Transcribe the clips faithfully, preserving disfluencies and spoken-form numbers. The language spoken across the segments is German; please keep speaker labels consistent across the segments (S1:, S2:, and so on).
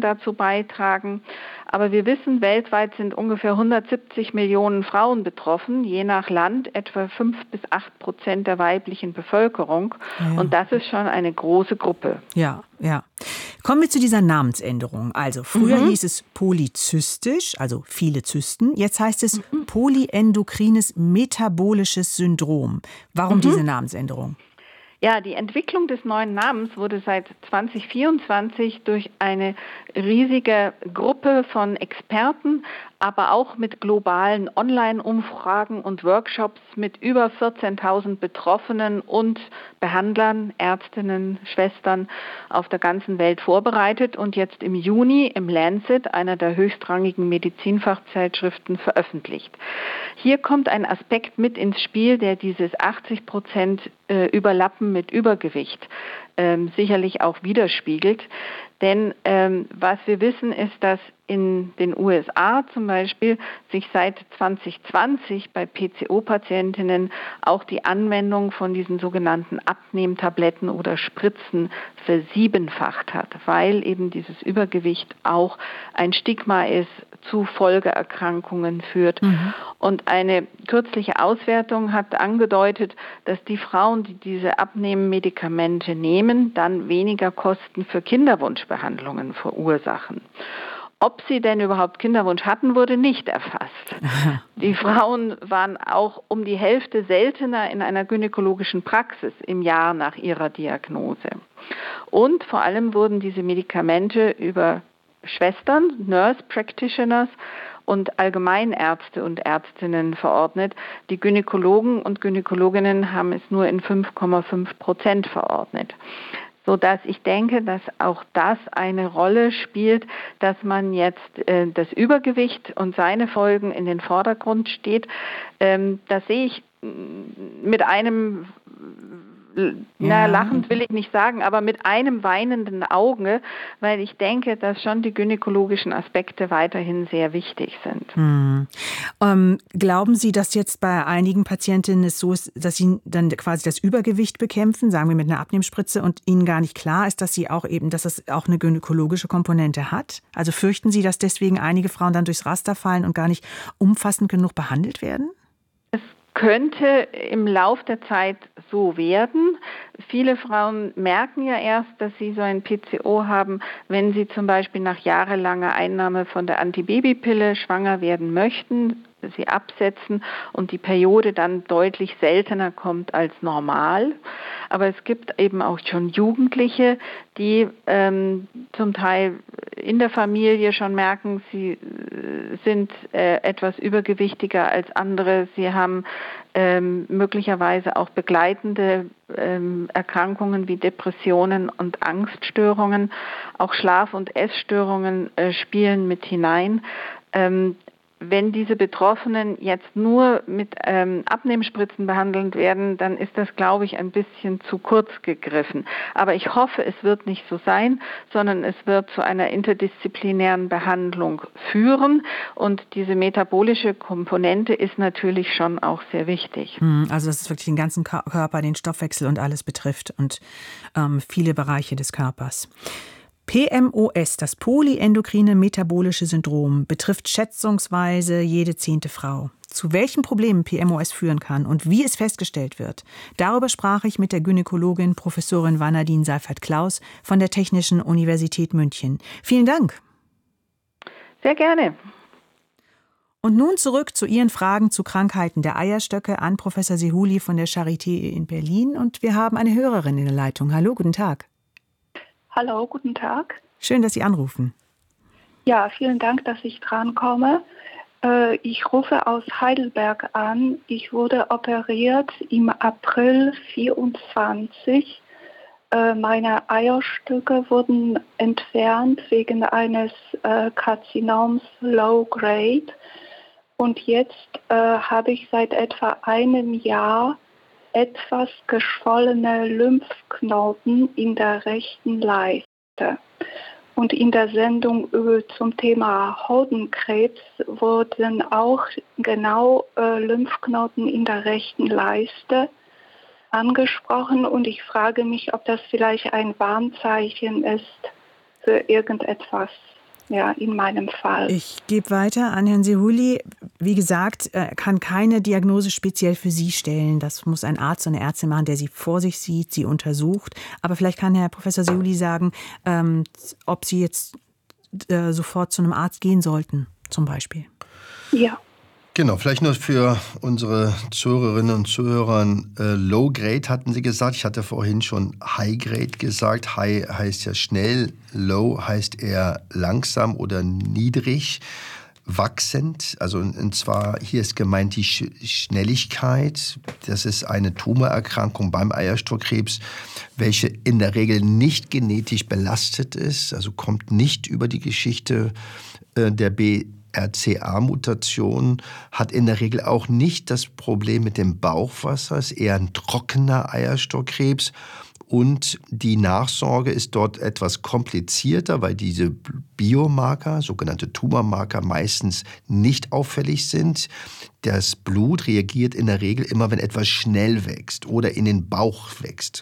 S1: dazu beitragen. Aber wir wissen, weltweit sind ungefähr hundertsiebzig Millionen Frauen betroffen, je nach Land etwa fünf bis acht Prozent der weiblichen Bevölkerung.
S2: Ja, ja.
S1: Und das ist schon eine große Gruppe.
S2: Ja, ja. Kommen wir zu dieser Namensänderung. Also früher
S1: Mhm.
S2: hieß es polyzystisch, also viele Zysten. Jetzt heißt es mhm. polyendokrines metabolisches Syndrom. Warum mhm. diese Namensänderung?
S1: Ja, die Entwicklung des neuen Namens wurde seit zwanzig vierundzwanzig durch eine riesige Gruppe von Experten, aber auch mit globalen Online-Umfragen und Workshops mit über vierzehntausend Betroffenen und Behandlern, Ärztinnen, Schwestern auf der ganzen Welt vorbereitet und jetzt im Juni im Lancet, einer der höchstrangigen Medizinfachzeitschriften, veröffentlicht. Hier kommt ein Aspekt mit ins Spiel, der dieses achtzig Prozent äh, Überlappen mit Übergewicht ähm, sicherlich auch widerspiegelt. Denn ähm, was wir wissen ist, dass in den U S A zum Beispiel sich seit zwanzig zwanzig bei P C O-Patientinnen auch die Anwendung von diesen sogenannten Abnehmtabletten oder Spritzen versiebenfacht hat, weil eben dieses Übergewicht auch ein Stigma ist, zu Folgeerkrankungen führt. Mhm. Und eine kürzliche Auswertung hat angedeutet, dass die Frauen, die diese Abnehmmedikamente nehmen, dann weniger Kosten für Kinderwunschbehandlungen verursachen. Ob sie denn überhaupt Kinderwunsch hatten, wurde nicht erfasst. Die Frauen waren auch um die Hälfte seltener in einer gynäkologischen Praxis im Jahr nach ihrer Diagnose. Und vor allem wurden diese Medikamente über Schwestern, Nurse Practitioners und Allgemeinärzte und Ärztinnen verordnet. Die Gynäkologen und Gynäkologinnen haben es nur in fünf Komma fünf Prozent verordnet. Sodass ich denke, dass auch das eine Rolle spielt, dass man jetzt äh, das Übergewicht und seine Folgen in den Vordergrund steht. Ähm, das sehe ich mit einem, ja. na, lachend will ich nicht sagen, aber mit einem weinenden Auge, weil ich denke, dass schon die gynäkologischen Aspekte weiterhin sehr wichtig sind.
S2: Hm. Ähm, glauben Sie, dass jetzt bei einigen Patientinnen es so ist, dass sie dann quasi das Übergewicht bekämpfen, sagen wir mit einer Abnehmspritze, und ihnen gar nicht klar ist, dass sie auch eben, dass es auch eine gynäkologische Komponente hat? Also fürchten Sie, dass deswegen einige Frauen dann durchs Raster fallen und gar nicht umfassend genug behandelt werden?
S1: Könnte im Lauf der Zeit so werden. Viele Frauen merken ja erst, dass sie so ein P C O haben, wenn sie zum Beispiel nach jahrelanger Einnahme von der Antibabypille schwanger werden möchten, sie absetzen und die Periode dann deutlich seltener kommt als normal. Aber es gibt eben auch schon Jugendliche, die ähm, zum Teil in der Familie schon merken, sie äh, sind äh, etwas übergewichtiger als andere. Sie haben ähm, möglicherweise auch begleitende ähm, Erkrankungen wie Depressionen und Angststörungen. Auch Schlaf- und Essstörungen äh, spielen mit hinein. Ähm, Wenn diese Betroffenen jetzt nur mit ähm, Abnehmspritzen behandelt werden, dann ist das, glaube ich, ein bisschen zu kurz gegriffen. Aber ich hoffe, es wird nicht so sein, sondern es wird zu einer interdisziplinären Behandlung führen. Und diese metabolische Komponente ist natürlich schon auch sehr wichtig.
S2: Also dass es wirklich den ganzen Körper, den Stoffwechsel und alles betrifft und ähm, viele Bereiche des Körpers. P M O S, das polyendokrine metabolische Syndrom, betrifft schätzungsweise jede zehnte Frau. Zu welchen Problemen P M O S führen kann und wie es festgestellt wird, darüber sprach ich mit der Gynäkologin Professorin Vanadine Seifert-Klaus von der Technischen Universität München. Vielen Dank.
S1: Sehr gerne.
S2: Und nun zurück zu Ihren Fragen zu Krankheiten der Eierstöcke an Professor Sehuli von der Charité in Berlin. Und wir haben eine Hörerin in der Leitung. Hallo, guten Tag.
S3: Hallo, guten Tag.
S2: Schön, dass Sie anrufen.
S3: Ja, vielen Dank, dass ich drankomme. Äh, ich rufe aus Heidelberg an. Ich wurde operiert im April vierundzwanzig. Äh, meine Eierstöcke wurden entfernt wegen eines äh, Karzinoms Low Grade. Und jetzt äh, habe ich seit etwa einem Jahr etwas geschwollene Lymphknoten in der rechten Leiste. Und in der Sendung zum Thema Hodenkrebs wurden auch genau äh, Lymphknoten in der rechten Leiste angesprochen. Und ich frage mich, ob das vielleicht ein Warnzeichen ist für irgendetwas. Ja, in meinem Fall.
S2: Ich gebe weiter an Herrn Sehuli. Wie gesagt, er kann keine Diagnose speziell für Sie stellen. Das muss ein Arzt und eine Ärztin machen, der Sie vor sich sieht, Sie untersucht. Aber vielleicht kann Herr Professor Sehuli sagen, ähm, ob Sie jetzt äh, sofort zu einem Arzt gehen sollten, zum Beispiel.
S3: Ja.
S4: Genau, vielleicht nur für unsere Zuhörerinnen und Zuhörer. Äh, Low Grade hatten Sie gesagt. Ich hatte vorhin schon High Grade gesagt. High heißt ja schnell, Low heißt eher langsam oder niedrig wachsend. Also und zwar hier ist gemeint die Sch- Schnelligkeit. Das ist eine Tumorerkrankung beim Eierstockkrebs, welche in der Regel nicht genetisch belastet ist. Also kommt nicht über die Geschichte äh, der B R C A-Mutation, hat in der Regel auch nicht das Problem mit dem Bauchwasser, ist eher ein trockener Eierstockkrebs. Und die Nachsorge ist dort etwas komplizierter, weil diese Biomarker, sogenannte Tumormarker, meistens nicht auffällig sind. Das Blut reagiert in der Regel immer, wenn etwas schnell wächst oder in den Bauch wächst.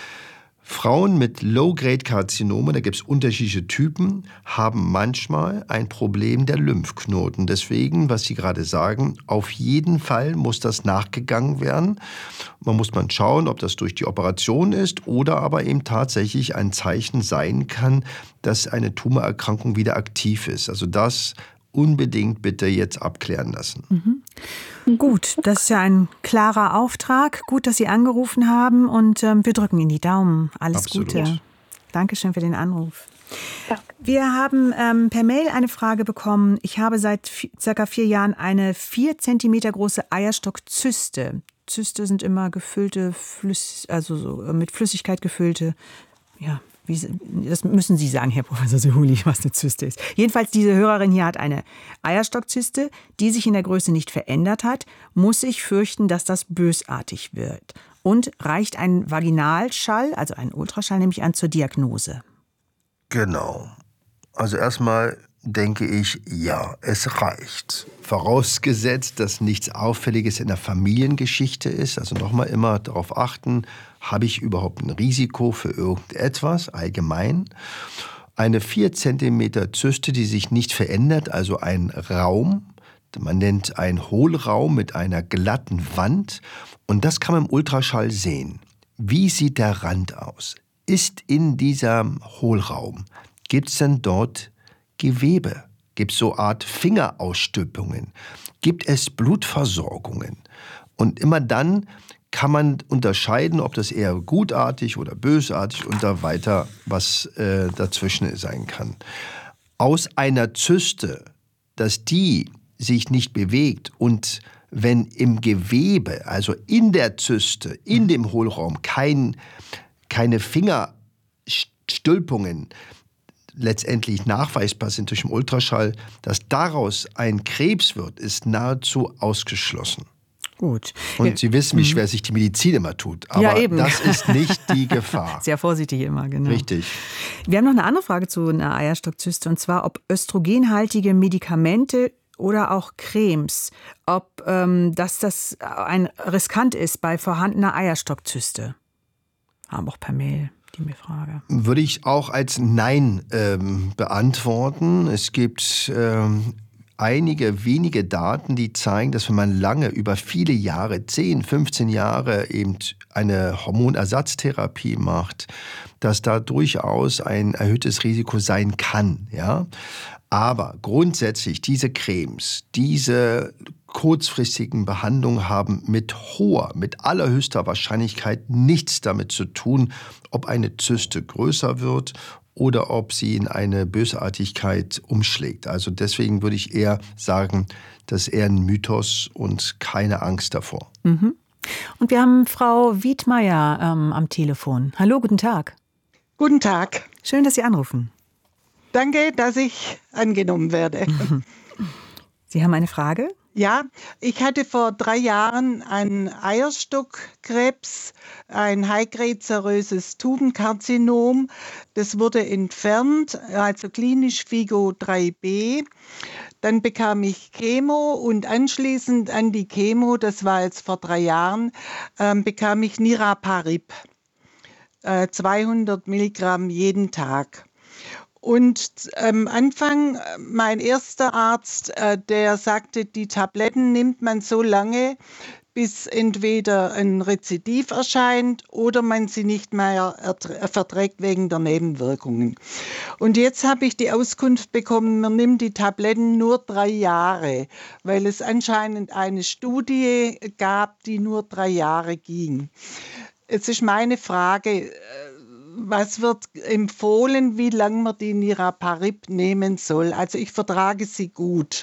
S4: Frauen mit Low-Grade-Karzinome, da gibt es unterschiedliche Typen, haben manchmal ein Problem der Lymphknoten. Deswegen, was Sie gerade sagen, auf jeden Fall muss das nachgegangen werden. Man muss mal schauen, ob das durch die Operation ist oder aber eben tatsächlich ein Zeichen sein kann, dass eine Tumorerkrankung wieder aktiv ist. Also das unbedingt bitte jetzt abklären lassen.
S2: Mhm. Gut, das ist ja ein klarer Auftrag. Gut, dass Sie angerufen haben und ähm, wir drücken Ihnen die Daumen. Alles
S4: Absolut.
S2: Gute. Dankeschön für den Anruf.
S3: Ja.
S2: Wir haben ähm, per Mail eine Frage bekommen. Ich habe seit vi- circa vier Jahren eine vier Zentimeter große Eierstockzyste. Zyste sind immer gefüllte, Flüss, also so mit Flüssigkeit gefüllte, ja, wie, das müssen Sie sagen, Herr Professor Sehuli, was eine Zyste ist. Jedenfalls, diese Hörerin hier hat eine Eierstockzyste, die sich in der Größe nicht verändert hat, muss sich fürchten, dass das bösartig wird. Und reicht ein Vaginalschall, also ein Ultraschall, nämlich an zur Diagnose?
S4: Genau. Also erstmal denke ich, ja, es reicht. Vorausgesetzt, dass nichts Auffälliges in der Familiengeschichte ist. Also nochmal immer darauf achten, habe ich überhaupt ein Risiko für irgendetwas allgemein? Eine vier Zentimeter Zyste, die sich nicht verändert, also ein Raum, man nennt einen Hohlraum mit einer glatten Wand. Und das kann man im Ultraschall sehen. Wie sieht der Rand aus? Ist in diesem Hohlraum, gibt es denn dort Gewebe? Gibt es so eine Art Fingerausstülpungen? Gibt es Blutversorgungen? Und immer dann kann man unterscheiden, ob das eher gutartig oder bösartig und da weiter was äh, dazwischen sein kann. Aus einer Zyste, dass die sich nicht bewegt und wenn im Gewebe, also in der Zyste, in dem Hohlraum, kein, keine Fingerstülpungen letztendlich nachweisbar sind durch den Ultraschall, dass daraus ein Krebs wird, ist nahezu ausgeschlossen.
S2: Gut.
S4: Und Sie wissen, wie schwer sich die Medizin immer tut. Aber
S2: ja, eben.
S4: Das ist nicht die Gefahr.
S2: Sehr vorsichtig immer, genau.
S4: Richtig.
S2: Wir haben noch eine andere Frage zu einer Eierstockzyste, und zwar, ob östrogenhaltige Medikamente oder auch Cremes, ob ähm, dass das ein riskant ist bei vorhandener Eierstockzyste. Haben auch per Mail die mir Frage.
S4: Würde ich auch als Nein ähm, beantworten. Es gibt ähm, einige wenige Daten, die zeigen, dass wenn man lange, über viele Jahre, zehn, fünfzehn Jahre eben eine Hormonersatztherapie macht, dass da durchaus ein erhöhtes Risiko sein kann. Ja? Aber grundsätzlich diese Cremes, diese kurzfristigen Behandlungen haben mit hoher, mit allerhöchster Wahrscheinlichkeit nichts damit zu tun, ob eine Zyste größer wird oder ob sie in eine Bösartigkeit umschlägt. Also deswegen würde ich eher sagen, das ist eher ein Mythos und keine Angst davor.
S2: Mhm. Und wir haben Frau Wiedmeier ähm, am Telefon. Hallo, guten Tag.
S5: Guten Tag.
S2: Schön, dass Sie anrufen.
S5: Danke, dass ich angenommen werde.
S2: Sie haben eine Frage?
S5: Ja, ich hatte vor drei Jahren einen Eierstockkrebs, ein High-Grade-seröses Tubenkarzinom. Das wurde entfernt, also klinisch FIGO drei b. Dann bekam ich Chemo und anschließend an die Chemo, das war jetzt vor drei Jahren, äh, bekam ich Niraparib, äh, zweihundert Milligramm jeden Tag. Und am Anfang, mein erster Arzt, äh, der sagte, die Tabletten nimmt man so lange, bis entweder ein Rezidiv erscheint oder man sie nicht mehr verträgt wegen der Nebenwirkungen. Und jetzt habe ich die Auskunft bekommen, man nimmt die Tabletten nur drei Jahre, weil es anscheinend eine Studie gab, die nur drei Jahre ging. Jetzt ist meine Frage, was wird empfohlen, wie lange man die Niraparib nehmen soll? Also ich vertrage sie gut.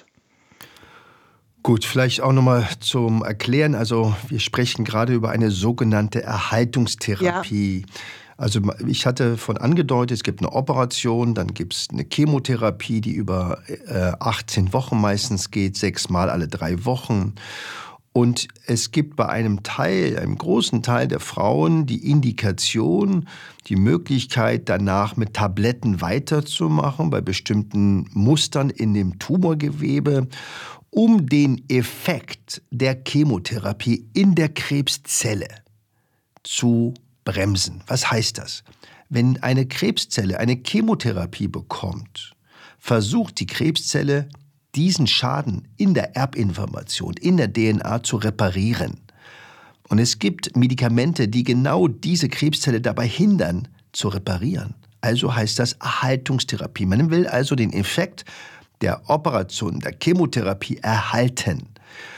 S4: Gut, vielleicht auch nochmal zum Erklären. Also wir sprechen gerade über eine sogenannte Erhaltungstherapie. Ja. Also ich hatte von angedeutet, es gibt eine Operation, dann gibt es eine Chemotherapie, die über äh, achtzehn Wochen meistens geht, sechsmal alle drei Wochen. Und es gibt bei einem Teil, einem großen Teil der Frauen die Indikation, die Möglichkeit, danach mit Tabletten weiterzumachen, bei bestimmten Mustern in dem Tumorgewebe, um den Effekt der Chemotherapie in der Krebszelle zu bremsen. Was heißt das? Wenn eine Krebszelle eine Chemotherapie bekommt, versucht die Krebszelle, diesen Schaden in der Erbinformation, in der D N A zu reparieren. Und es gibt Medikamente, die genau diese Krebszelle dabei hindern, zu reparieren. Also heißt das Erhaltungstherapie. Man will also den Effekt der Operation, der Chemotherapie erhalten.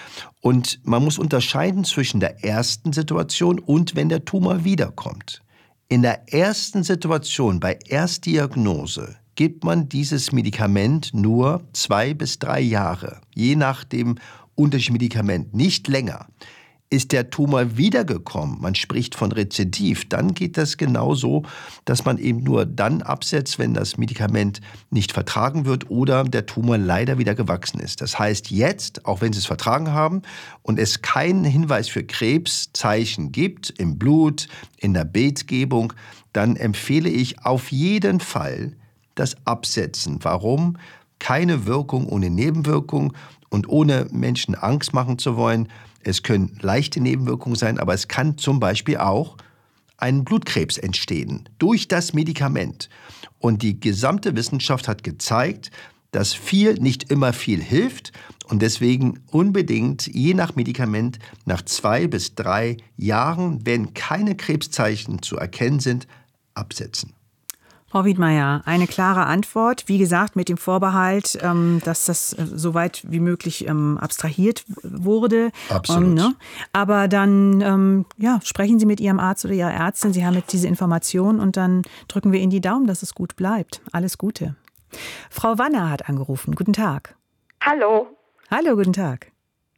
S4: Und man muss unterscheiden zwischen der ersten Situation und wenn der Tumor wiederkommt. In der ersten Situation, bei Erstdiagnose, gibt man dieses Medikament nur zwei bis drei Jahre, je nach dem unterschiedlichen Medikament, nicht länger. Ist der Tumor wiedergekommen, man spricht von Rezidiv, dann geht das genauso, dass man eben nur dann absetzt, wenn das Medikament nicht vertragen wird oder der Tumor leider wieder gewachsen ist. Das heißt jetzt, auch wenn Sie es vertragen haben und es keinen Hinweis für Krebszeichen gibt, im Blut, in der Bildgebung, dann empfehle ich auf jeden Fall das Absetzen. Warum? Keine Wirkung ohne Nebenwirkung und ohne Menschen Angst machen zu wollen. Es können leichte Nebenwirkungen sein, aber es kann zum Beispiel auch ein Blutkrebs entstehen durch das Medikament. Und die gesamte Wissenschaft hat gezeigt, dass viel nicht immer viel hilft und deswegen unbedingt je nach Medikament nach zwei bis drei Jahren, wenn keine Krebszeichen zu erkennen sind, absetzen.
S2: Frau Wiedmeier, eine klare Antwort. Wie gesagt, mit dem Vorbehalt, ähm, dass das äh, so weit wie möglich ähm, abstrahiert wurde.
S4: Absolut.
S2: Ähm, ne? Aber dann ähm, ja, sprechen Sie mit Ihrem Arzt oder Ihrer Ärztin. Sie haben jetzt diese Information und dann drücken wir Ihnen die Daumen, dass es gut bleibt. Alles Gute. Frau Wanner hat angerufen. Guten Tag.
S6: Hallo.
S2: Hallo, guten Tag.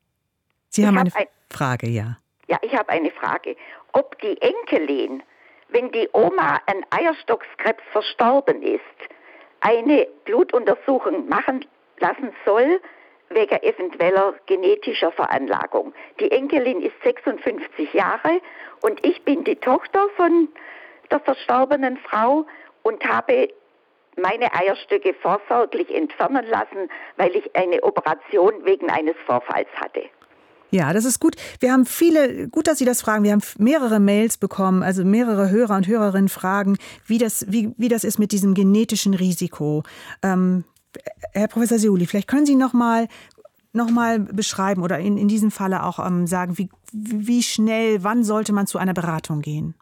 S2: Sie
S6: ich
S2: haben eine
S6: hab ein,
S2: Frage, ja.
S6: Ja, ich habe eine Frage. Ob die Enkelin, wenn die Oma an Eierstockskrebs verstorben ist, eine Blutuntersuchung machen lassen soll, wegen eventueller genetischer Veranlagung. Die Enkelin ist sechsundfünfzig Jahre und ich bin die Tochter von der verstorbenen Frau und habe meine Eierstöcke vorsorglich entfernen lassen, weil ich eine Operation wegen eines Vorfalls hatte.
S2: Ja, das ist gut. Wir haben viele, gut, dass Sie das fragen. Wir haben mehrere Mails bekommen, also mehrere Hörer und Hörerinnen fragen, wie das, wie, wie das ist mit diesem genetischen Risiko. Ähm, Herr Professor Seouli, vielleicht können Sie noch mal, noch mal beschreiben oder in, in diesem Falle auch ähm, sagen, wie, wie schnell, wann sollte man zu einer Beratung gehen?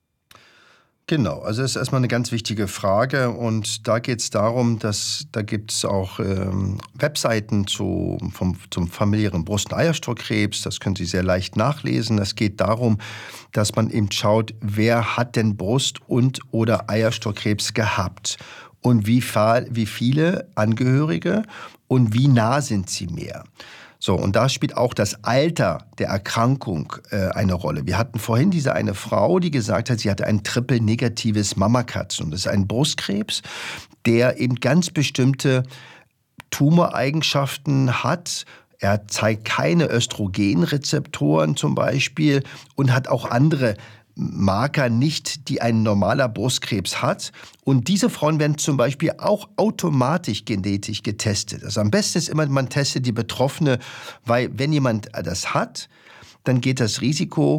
S4: Genau, also das ist erstmal eine ganz wichtige Frage und da geht es darum, dass da gibt es auch ähm, Webseiten zu, vom, zum familiären Brust- und Eierstockkrebs, das können Sie sehr leicht nachlesen. Es geht darum, dass man eben schaut, wer hat denn Brust- und oder Eierstockkrebs gehabt und wie, wie viele Angehörige und wie nah sind sie mehr. So, und da spielt auch das Alter der Erkrankung äh, eine Rolle. Wir hatten vorhin diese eine Frau, die gesagt hat, sie hatte ein triple-negatives Mammakarzinom. Das ist ein Brustkrebs, der eben ganz bestimmte Tumoreigenschaften hat. Er zeigt keine Östrogenrezeptoren zum Beispiel und hat auch andere Marker nicht, die ein normaler Brustkrebs hat. Und diese Frauen werden zum Beispiel auch automatisch genetisch getestet. Also am besten ist immer, man testet die Betroffene, weil wenn jemand das hat, dann geht das Risiko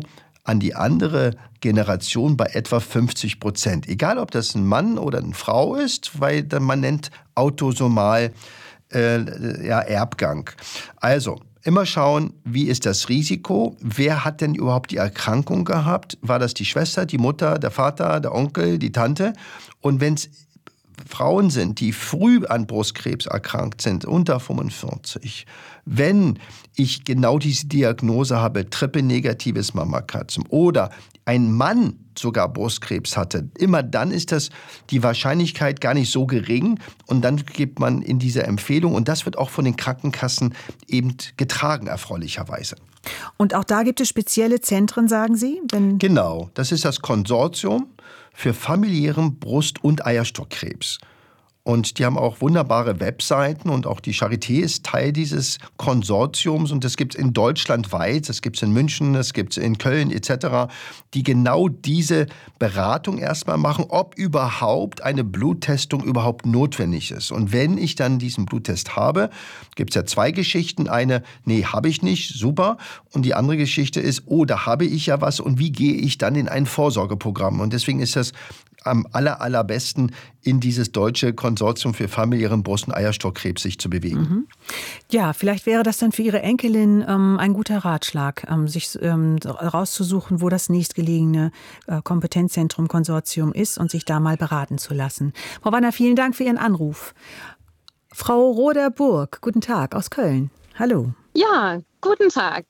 S4: an die andere Generation bei etwa fünfzig Prozent. Egal, ob das ein Mann oder eine Frau ist, weil man nennt autosomal äh, ja, Erbgang. Also, immer schauen, wie ist das Risiko? Wer hat denn überhaupt die Erkrankung gehabt? War das die Schwester, die Mutter, der Vater, der Onkel, die Tante? Und wenn es Frauen sind, die früh an Brustkrebs erkrankt sind, unter fünfundvierzig, wenn ich genau diese Diagnose habe, triple-negatives Mammakarzinom, oder ein Mann sogar Brustkrebs hatte, immer dann ist das die Wahrscheinlichkeit gar nicht so gering und dann gibt man in diese Empfehlung und das wird auch von den Krankenkassen eben getragen, erfreulicherweise.
S2: Und auch da gibt es spezielle Zentren, sagen Sie? Wenn
S4: Genau, das ist das Konsortium für familiären Brust- und Eierstockkrebs. Und die haben auch wunderbare Webseiten und auch die Charité ist Teil dieses Konsortiums und das gibt es in Deutschland weit, das gibt es in München, das gibt es in Köln et cetera, die genau diese Beratung erstmal machen, ob überhaupt eine Bluttestung überhaupt notwendig ist. Und wenn ich dann diesen Bluttest habe, gibt es ja zwei Geschichten. Eine, nee, habe ich nicht, super. Und die andere Geschichte ist, oh, da habe ich ja was und wie gehe ich dann in ein Vorsorgeprogramm? Und deswegen ist das am aller, allerbesten in dieses deutsche Konsortium für familiären Brust- und Eierstockkrebs sich zu bewegen.
S2: Mhm. Ja, vielleicht wäre das dann für Ihre Enkelin ähm, ein guter Ratschlag, ähm, sich ähm, rauszusuchen, wo das nächstgelegene äh, Kompetenzzentrum Konsortium ist und sich da mal beraten zu lassen. Frau Wanner, vielen Dank für Ihren Anruf. Frau Roder-Burg, guten Tag aus Köln. Hallo.
S7: Ja, guten Tag.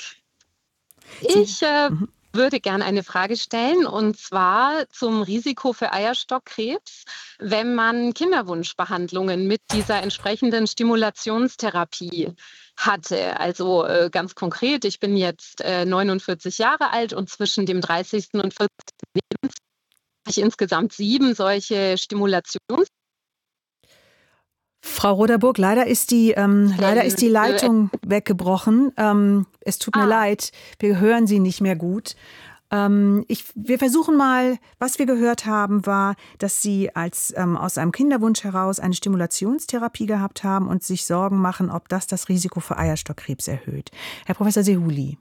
S7: Ich äh, mhm. würde gerne eine Frage stellen, und zwar zum Risiko für Eierstockkrebs, wenn man Kinderwunschbehandlungen mit dieser entsprechenden Stimulationstherapie hatte. Also äh, ganz konkret, ich bin jetzt äh, neunundvierzig Jahre alt und zwischen dem dreißigsten und vierzigsten Lebensjahr habe ich insgesamt sieben solche Stimulations
S2: Frau Roder-Burg, leider ist die, ähm, leider ist die Leitung weggebrochen. Ähm, es tut mir ah. leid, wir hören Sie nicht mehr gut. Ähm, ich, wir versuchen mal, was wir gehört haben, war, dass Sie als, ähm, aus einem Kinderwunsch heraus eine Stimulationstherapie gehabt haben und sich Sorgen machen, ob das das Risiko für Eierstockkrebs erhöht. Herr Professor Sehuli.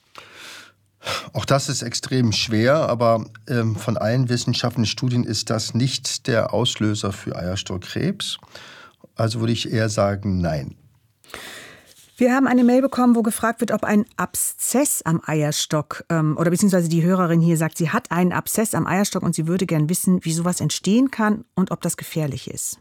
S4: Auch das ist extrem schwer, aber ähm, von allen wissenschaftlichen Studien ist das nicht der Auslöser für Eierstockkrebs. Also würde ich eher sagen, nein.
S2: Wir haben eine Mail bekommen, wo gefragt wird, ob ein Abszess am Eierstock, ähm, oder beziehungsweise die Hörerin hier sagt, sie hat einen Abszess am Eierstock und sie würde gern wissen, wie sowas entstehen kann und ob das gefährlich ist.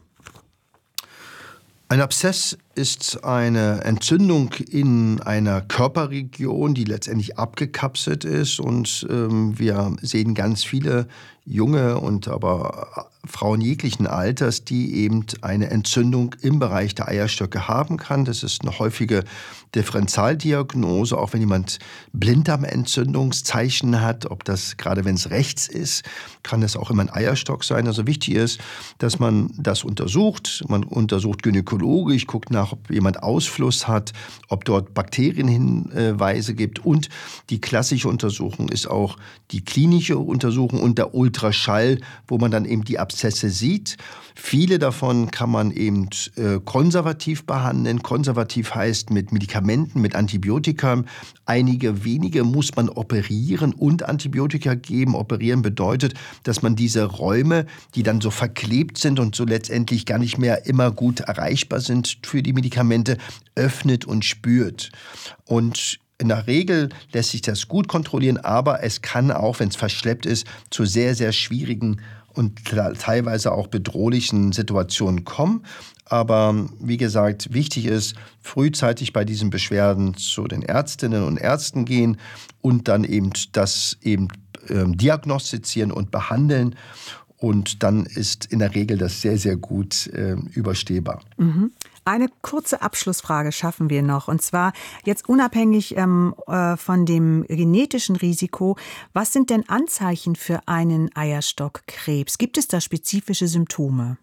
S4: Ein Abszess ist eine Entzündung in einer Körperregion, die letztendlich abgekapselt ist. Und ähm, wir sehen ganz viele junge und aber Frauen jeglichen Alters, die eben eine Entzündung im Bereich der Eierstöcke haben kann. Das ist eine häufige Differentialdiagnose, auch wenn jemand Blinddarmentzündungszeichen hat, ob das, gerade wenn es rechts ist, kann es auch immer ein Eierstock sein. Also wichtig ist, dass man das untersucht. Man untersucht gynäkologisch, guckt nach, ob jemand Ausfluss hat, ob dort Bakterienhinweise gibt. Und die klassische Untersuchung ist auch die klinische Untersuchung und der Ultraschall, wo man dann eben die Abszesse sieht. Viele davon kann man eben äh, konservativ behandeln. Konservativ heißt mit Medikamenten, mit Antibiotika. Einige wenige muss man operieren und Antibiotika geben. Operieren bedeutet, dass man diese Räume, die dann so verklebt sind und so letztendlich gar nicht mehr immer gut erreichbar sind für die Medikamente, öffnet und spürt. Und in der Regel lässt sich das gut kontrollieren, aber es kann auch, wenn es verschleppt ist, zu sehr, sehr schwierigen und teilweise auch bedrohlichen Situationen kommen. Aber wie gesagt, wichtig ist, frühzeitig bei diesen Beschwerden zu den Ärztinnen und Ärzten gehen und dann eben das eben ähm, diagnostizieren und behandeln. Und dann ist in der Regel das sehr, sehr gut äh, überstehbar.
S2: Mhm. Eine kurze Abschlussfrage schaffen wir noch. Und zwar jetzt unabhängig ähm, äh, von dem genetischen Risiko. Was sind denn Anzeichen für einen Eierstockkrebs? Gibt es da spezifische Symptome?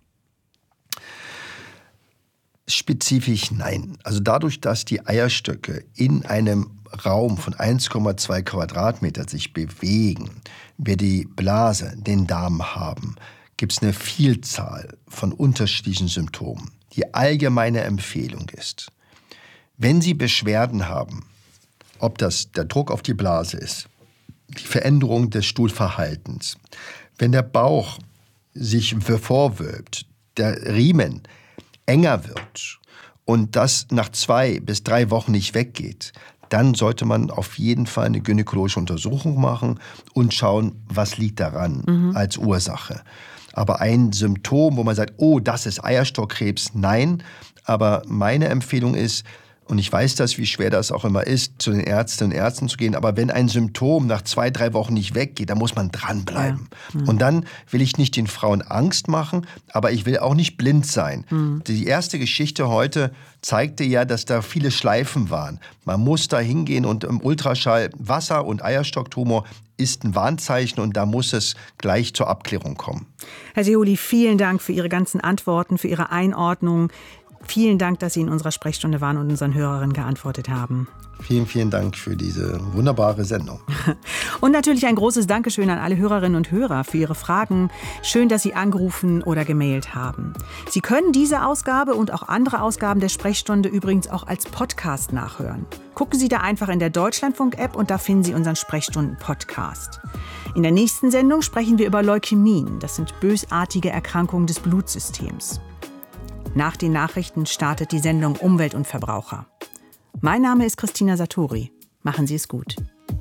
S4: Spezifisch nein. Also dadurch, dass die Eierstöcke in einem Raum von eins Komma zwei Quadratmeter sich bewegen, wir die Blase, den Darm haben, gibt es eine Vielzahl von unterschiedlichen Symptomen. Die allgemeine Empfehlung ist, wenn Sie Beschwerden haben, ob das der Druck auf die Blase ist, die Veränderung des Stuhlverhaltens. Wenn der Bauch sich vorwölbt, der Riemen enger wird und das nach zwei bis drei Wochen nicht weggeht, dann sollte man auf jeden Fall eine gynäkologische Untersuchung machen und schauen, was liegt daran mhm. als Ursache. Aber ein Symptom, wo man sagt, oh, das ist Eierstockkrebs, nein. Aber meine Empfehlung ist, und ich weiß das, wie schwer das auch immer ist, zu den Ärztinnen und Ärzten zu gehen, aber wenn ein Symptom nach zwei, drei Wochen nicht weggeht, dann muss man dranbleiben. Ja. Mhm. Und dann will ich nicht den Frauen Angst machen, aber ich will auch nicht blind sein. Mhm. Die erste Geschichte heute zeigte ja, dass da viele Schleifen waren. Man muss da hingehen und im Ultraschall Wasser- und Eierstocktumor ist ein Warnzeichen und da muss es gleich zur Abklärung kommen.
S2: Herr Seoli, vielen Dank für Ihre ganzen Antworten, für Ihre Einordnung. Vielen Dank, dass Sie in unserer Sprechstunde waren und unseren Hörerinnen geantwortet haben.
S4: Vielen, vielen Dank für diese wunderbare Sendung.
S2: Und natürlich ein großes Dankeschön an alle Hörerinnen und Hörer für Ihre Fragen. Schön, dass Sie angerufen oder gemailt haben. Sie können diese Ausgabe und auch andere Ausgaben der Sprechstunde übrigens auch als Podcast nachhören. Gucken Sie da einfach in der Deutschlandfunk-App und da finden Sie unseren Sprechstunden-Podcast. In der nächsten Sendung sprechen wir über Leukämien. Das sind bösartige Erkrankungen des Blutsystems. Nach den Nachrichten startet die Sendung Umwelt und Verbraucher. Mein Name ist Christina Satori. Machen Sie es gut.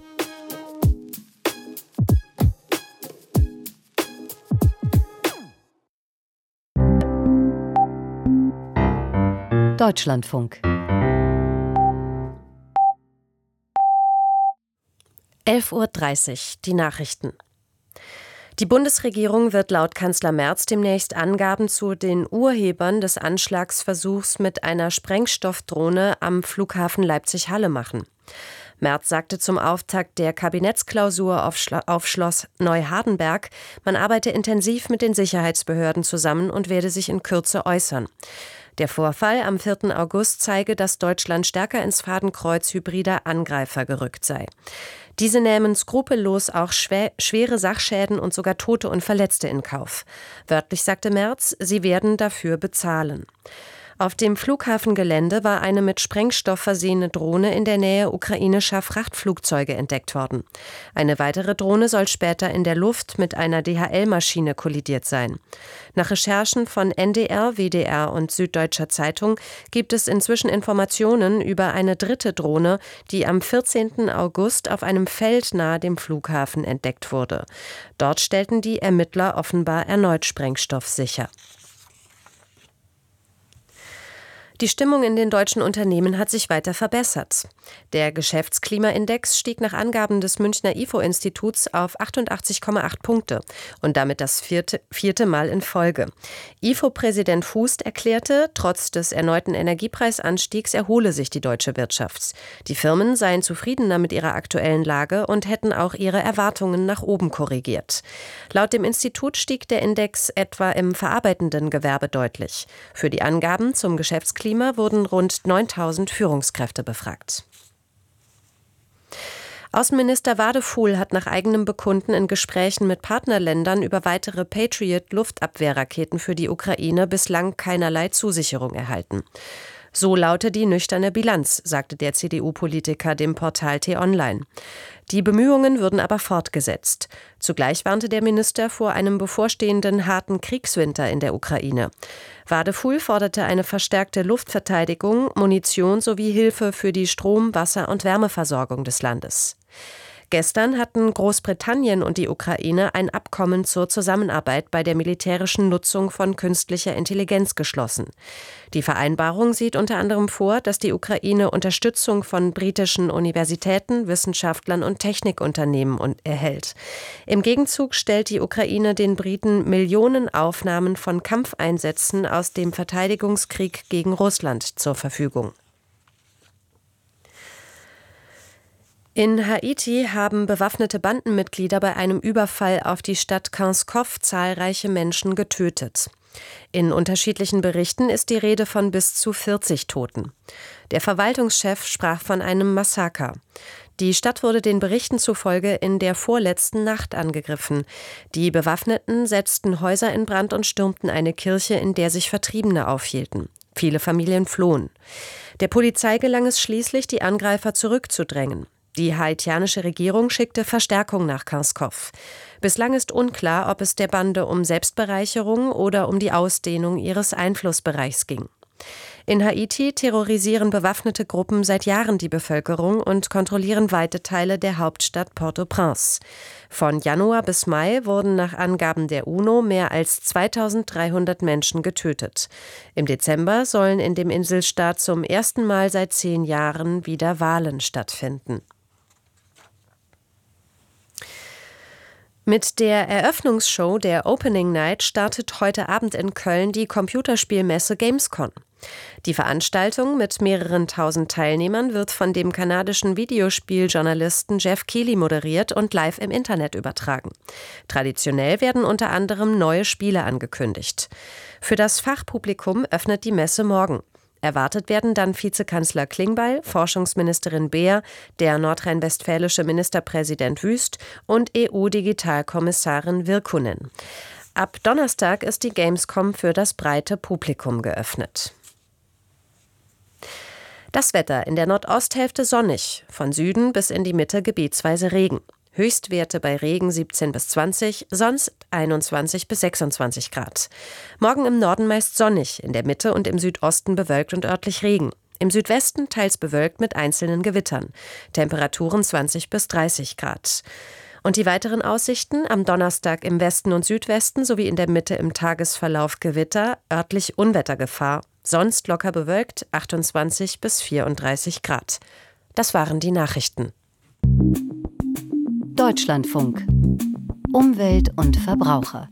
S8: Deutschlandfunk. elf Uhr dreißig, die Nachrichten. Die Bundesregierung wird laut Kanzler Merz demnächst Angaben zu den Urhebern des Anschlagsversuchs mit einer Sprengstoffdrohne am Flughafen Leipzig-Halle machen. Merz sagte zum Auftakt der Kabinettsklausur auf, Schlo- auf Schloss Neuhardenberg, man arbeite intensiv mit den Sicherheitsbehörden zusammen und werde sich in Kürze äußern. Der Vorfall am vierten August zeige, dass Deutschland stärker ins Fadenkreuz hybrider Angreifer gerückt sei. Diese nähmen skrupellos auch schwer, schwere Sachschäden und sogar Tote und Verletzte in Kauf. Wörtlich sagte Merz, sie werden dafür bezahlen. Auf dem Flughafengelände war eine mit Sprengstoff versehene Drohne in der Nähe ukrainischer Frachtflugzeuge entdeckt worden. Eine weitere Drohne soll später in der Luft mit einer D H L-Maschine kollidiert sein. Nach Recherchen von N D R, W D R und Süddeutscher Zeitung gibt es inzwischen Informationen über eine dritte Drohne, die am vierzehnten August auf einem Feld nahe dem Flughafen entdeckt wurde. Dort stellten die Ermittler offenbar erneut Sprengstoff sicher. Die Stimmung in den deutschen Unternehmen hat sich weiter verbessert. Der Geschäftsklimaindex stieg nach Angaben des Münchner I F O-Instituts auf achtundachtzig Komma acht Punkte und damit das vierte, vierte Mal in Folge. I F O-Präsident Fußt erklärte, trotz des erneuten Energiepreisanstiegs erhole sich die deutsche Wirtschaft. Die Firmen seien zufriedener mit ihrer aktuellen Lage und hätten auch ihre Erwartungen nach oben korrigiert. Laut dem Institut stieg der Index etwa im verarbeitenden Gewerbe deutlich. Für die Angaben zum Geschäftsklima wurden rund neuntausend Führungskräfte befragt. Außenminister Wadefuhl hat nach eigenem Bekunden in Gesprächen mit Partnerländern über weitere Patriot-Luftabwehrraketen für die Ukraine bislang keinerlei Zusicherung erhalten. So laute die nüchterne Bilanz, sagte der C D U-Politiker dem Portal T-Online. Die Bemühungen würden aber fortgesetzt. Zugleich warnte der Minister vor einem bevorstehenden harten Kriegswinter in der Ukraine. Wadefuhl forderte eine verstärkte Luftverteidigung, Munition sowie Hilfe für die Strom-, Wasser- und Wärmeversorgung des Landes. Gestern hatten Großbritannien und die Ukraine ein Abkommen zur Zusammenarbeit bei der militärischen Nutzung von künstlicher Intelligenz geschlossen. Die Vereinbarung sieht unter anderem vor, dass die Ukraine Unterstützung von britischen Universitäten, Wissenschaftlern und Technikunternehmen erhält. Im Gegenzug stellt die Ukraine den Briten Millionen Aufnahmen von Kampfeinsätzen aus dem Verteidigungskrieg gegen Russland zur Verfügung. In Haiti haben bewaffnete Bandenmitglieder bei einem Überfall auf die Stadt Kinskov zahlreiche Menschen getötet. In unterschiedlichen Berichten ist die Rede von bis zu vierzig Toten. Der Verwaltungschef sprach von einem Massaker. Die Stadt wurde den Berichten zufolge in der vorletzten Nacht angegriffen. Die Bewaffneten setzten Häuser in Brand und stürmten eine Kirche, in der sich Vertriebene aufhielten. Viele Familien flohen. Der Polizei gelang es schließlich, die Angreifer zurückzudrängen. Die haitianische Regierung schickte Verstärkung nach Kinskov. Bislang ist unklar, ob es der Bande um Selbstbereicherung oder um die Ausdehnung ihres Einflussbereichs ging. In Haiti terrorisieren bewaffnete Gruppen seit Jahren die Bevölkerung und kontrollieren weite Teile der Hauptstadt Port-au-Prince. Von Januar bis Mai wurden nach Angaben der UNO mehr als zweitausenddreihundert Menschen getötet. Im Dezember sollen in dem Inselstaat zum ersten Mal seit zehn Jahren wieder Wahlen stattfinden. Mit der Eröffnungsshow der Opening Night startet heute Abend in Köln die Computerspielmesse Gamescom. Die Veranstaltung mit mehreren tausend Teilnehmern wird von dem kanadischen Videospieljournalisten Jeff Keighley moderiert und live im Internet übertragen. Traditionell werden unter anderem neue Spiele angekündigt. Für das Fachpublikum öffnet die Messe morgen. Erwartet werden dann Vizekanzler Klingbeil, Forschungsministerin Beer, der nordrhein-westfälische Ministerpräsident Wüst und E U-Digitalkommissarin Virkkunen. Ab Donnerstag ist die Gamescom für das breite Publikum geöffnet. Das Wetter: in der Nordosthälfte sonnig, von Süden bis in die Mitte gebietsweise Regen. Höchstwerte bei Regen siebzehn bis zwanzig, sonst einundzwanzig bis sechsundzwanzig Grad. Morgen im Norden meist sonnig, in der Mitte und im Südosten bewölkt und örtlich Regen. Im Südwesten teils bewölkt mit einzelnen Gewittern. Temperaturen zwanzig bis dreißig Grad. Und die weiteren Aussichten: am Donnerstag im Westen und Südwesten sowie in der Mitte im Tagesverlauf Gewitter, örtlich Unwettergefahr. Sonst locker bewölkt, achtundzwanzig bis vierunddreißig Grad. Das waren die Nachrichten.
S9: Deutschlandfunk. Umwelt und Verbraucher.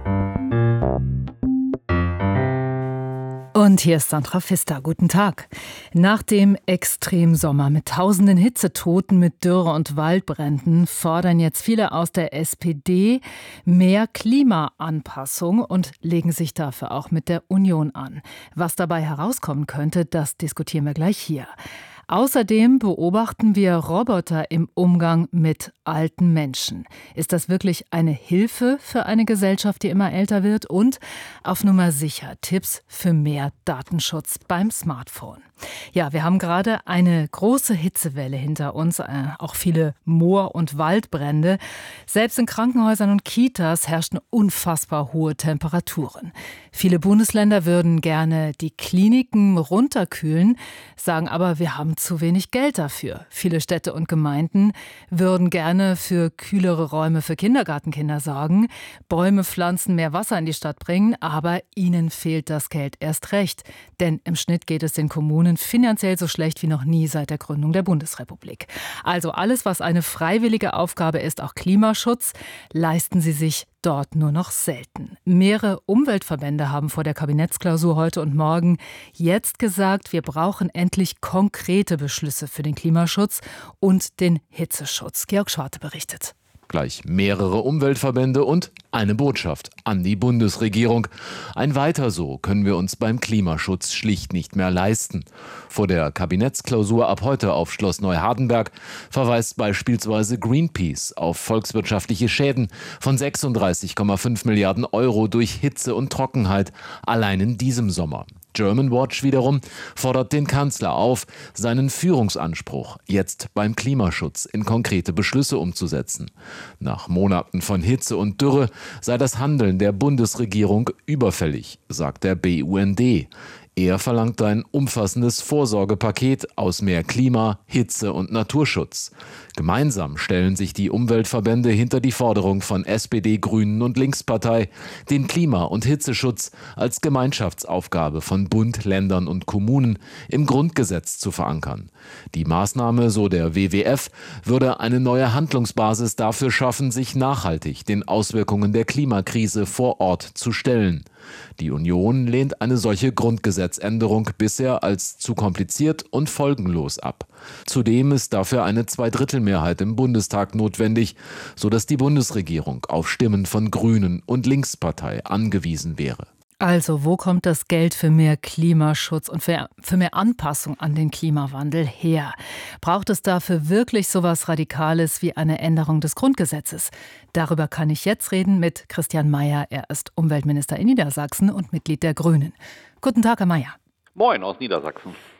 S10: Und hier ist Sandra Pfister. Guten Tag. Nach dem Extremsommer mit tausenden Hitzetoten, mit Dürre und Waldbränden fordern jetzt viele aus der S P D mehr Klimaanpassung und legen sich dafür auch mit der Union an. Was dabei herauskommen könnte, das diskutieren wir gleich hier. Außerdem beobachten wir Roboter im Umgang mit alten Menschen. Ist das wirklich eine Hilfe für eine Gesellschaft, die immer älter wird? Und auf Nummer sicher Tipps für mehr Datenschutz beim Smartphone. Ja, wir haben gerade eine große Hitzewelle hinter uns, äh, auch viele Moor- und Waldbrände. Selbst in Krankenhäusern und Kitas herrschen unfassbar hohe Temperaturen. Viele Bundesländer würden gerne die Kliniken runterkühlen, sagen aber, wir haben zu wenig Geld dafür. Viele Städte und Gemeinden würden gerne für kühlere Räume für Kindergartenkinder sorgen, Bäume pflanzen, mehr Wasser in die Stadt bringen, aber ihnen fehlt das Geld erst recht. Denn im Schnitt geht es den Kommunen finanziell so schlecht wie noch nie seit der Gründung der Bundesrepublik. Also alles, was eine freiwillige Aufgabe ist, auch Klimaschutz, leisten sie sich dort nur noch selten. Mehrere Umweltverbände haben vor der Kabinettsklausur heute und morgen jetzt gesagt, wir brauchen endlich konkrete Beschlüsse für den Klimaschutz und den Hitzeschutz. Georg Schwarte berichtet.
S11: Gleich mehrere Umweltverbände und eine Botschaft an die Bundesregierung. Ein Weiter so können wir uns beim Klimaschutz schlicht nicht mehr leisten. Vor der Kabinettsklausur ab heute auf Schloss Neuhardenberg verweist beispielsweise Greenpeace auf volkswirtschaftliche Schäden von sechsunddreißig Komma fünf Milliarden Euro durch Hitze und Trockenheit allein in diesem Sommer. Germanwatch wiederum fordert den Kanzler auf, seinen Führungsanspruch jetzt beim Klimaschutz in konkrete Beschlüsse umzusetzen. Nach Monaten von Hitze und Dürre sei das Handeln der Bundesregierung überfällig, sagt der B U N D. Er verlangt ein umfassendes Vorsorgepaket aus mehr Klima, Hitze und Naturschutz. Gemeinsam stellen sich die Umweltverbände hinter die Forderung von S P D, Grünen und Linkspartei, den Klima- und Hitzeschutz als Gemeinschaftsaufgabe von Bund, Ländern und Kommunen im Grundgesetz zu verankern. Die Maßnahme, so der W W F, würde eine neue Handlungsbasis dafür schaffen, sich nachhaltig den Auswirkungen der Klimakrise vor Ort zu stellen. Die Union lehnt eine solche Grundgesetzänderung bisher als zu kompliziert und folgenlos ab. Zudem ist dafür eine Zweidrittelmehrheit im Bundestag notwendig, sodass die Bundesregierung auf Stimmen von Grünen und Linkspartei angewiesen wäre.
S10: Also, wo kommt das Geld für mehr Klimaschutz und für, für mehr Anpassung an den Klimawandel her? Braucht es dafür wirklich so was Radikales wie eine Änderung des Grundgesetzes? Darüber kann ich jetzt reden mit Christian Mayer. Er ist Umweltminister in Niedersachsen und Mitglied der Grünen. Guten Tag, Herr Mayer.
S12: Moin aus Niedersachsen.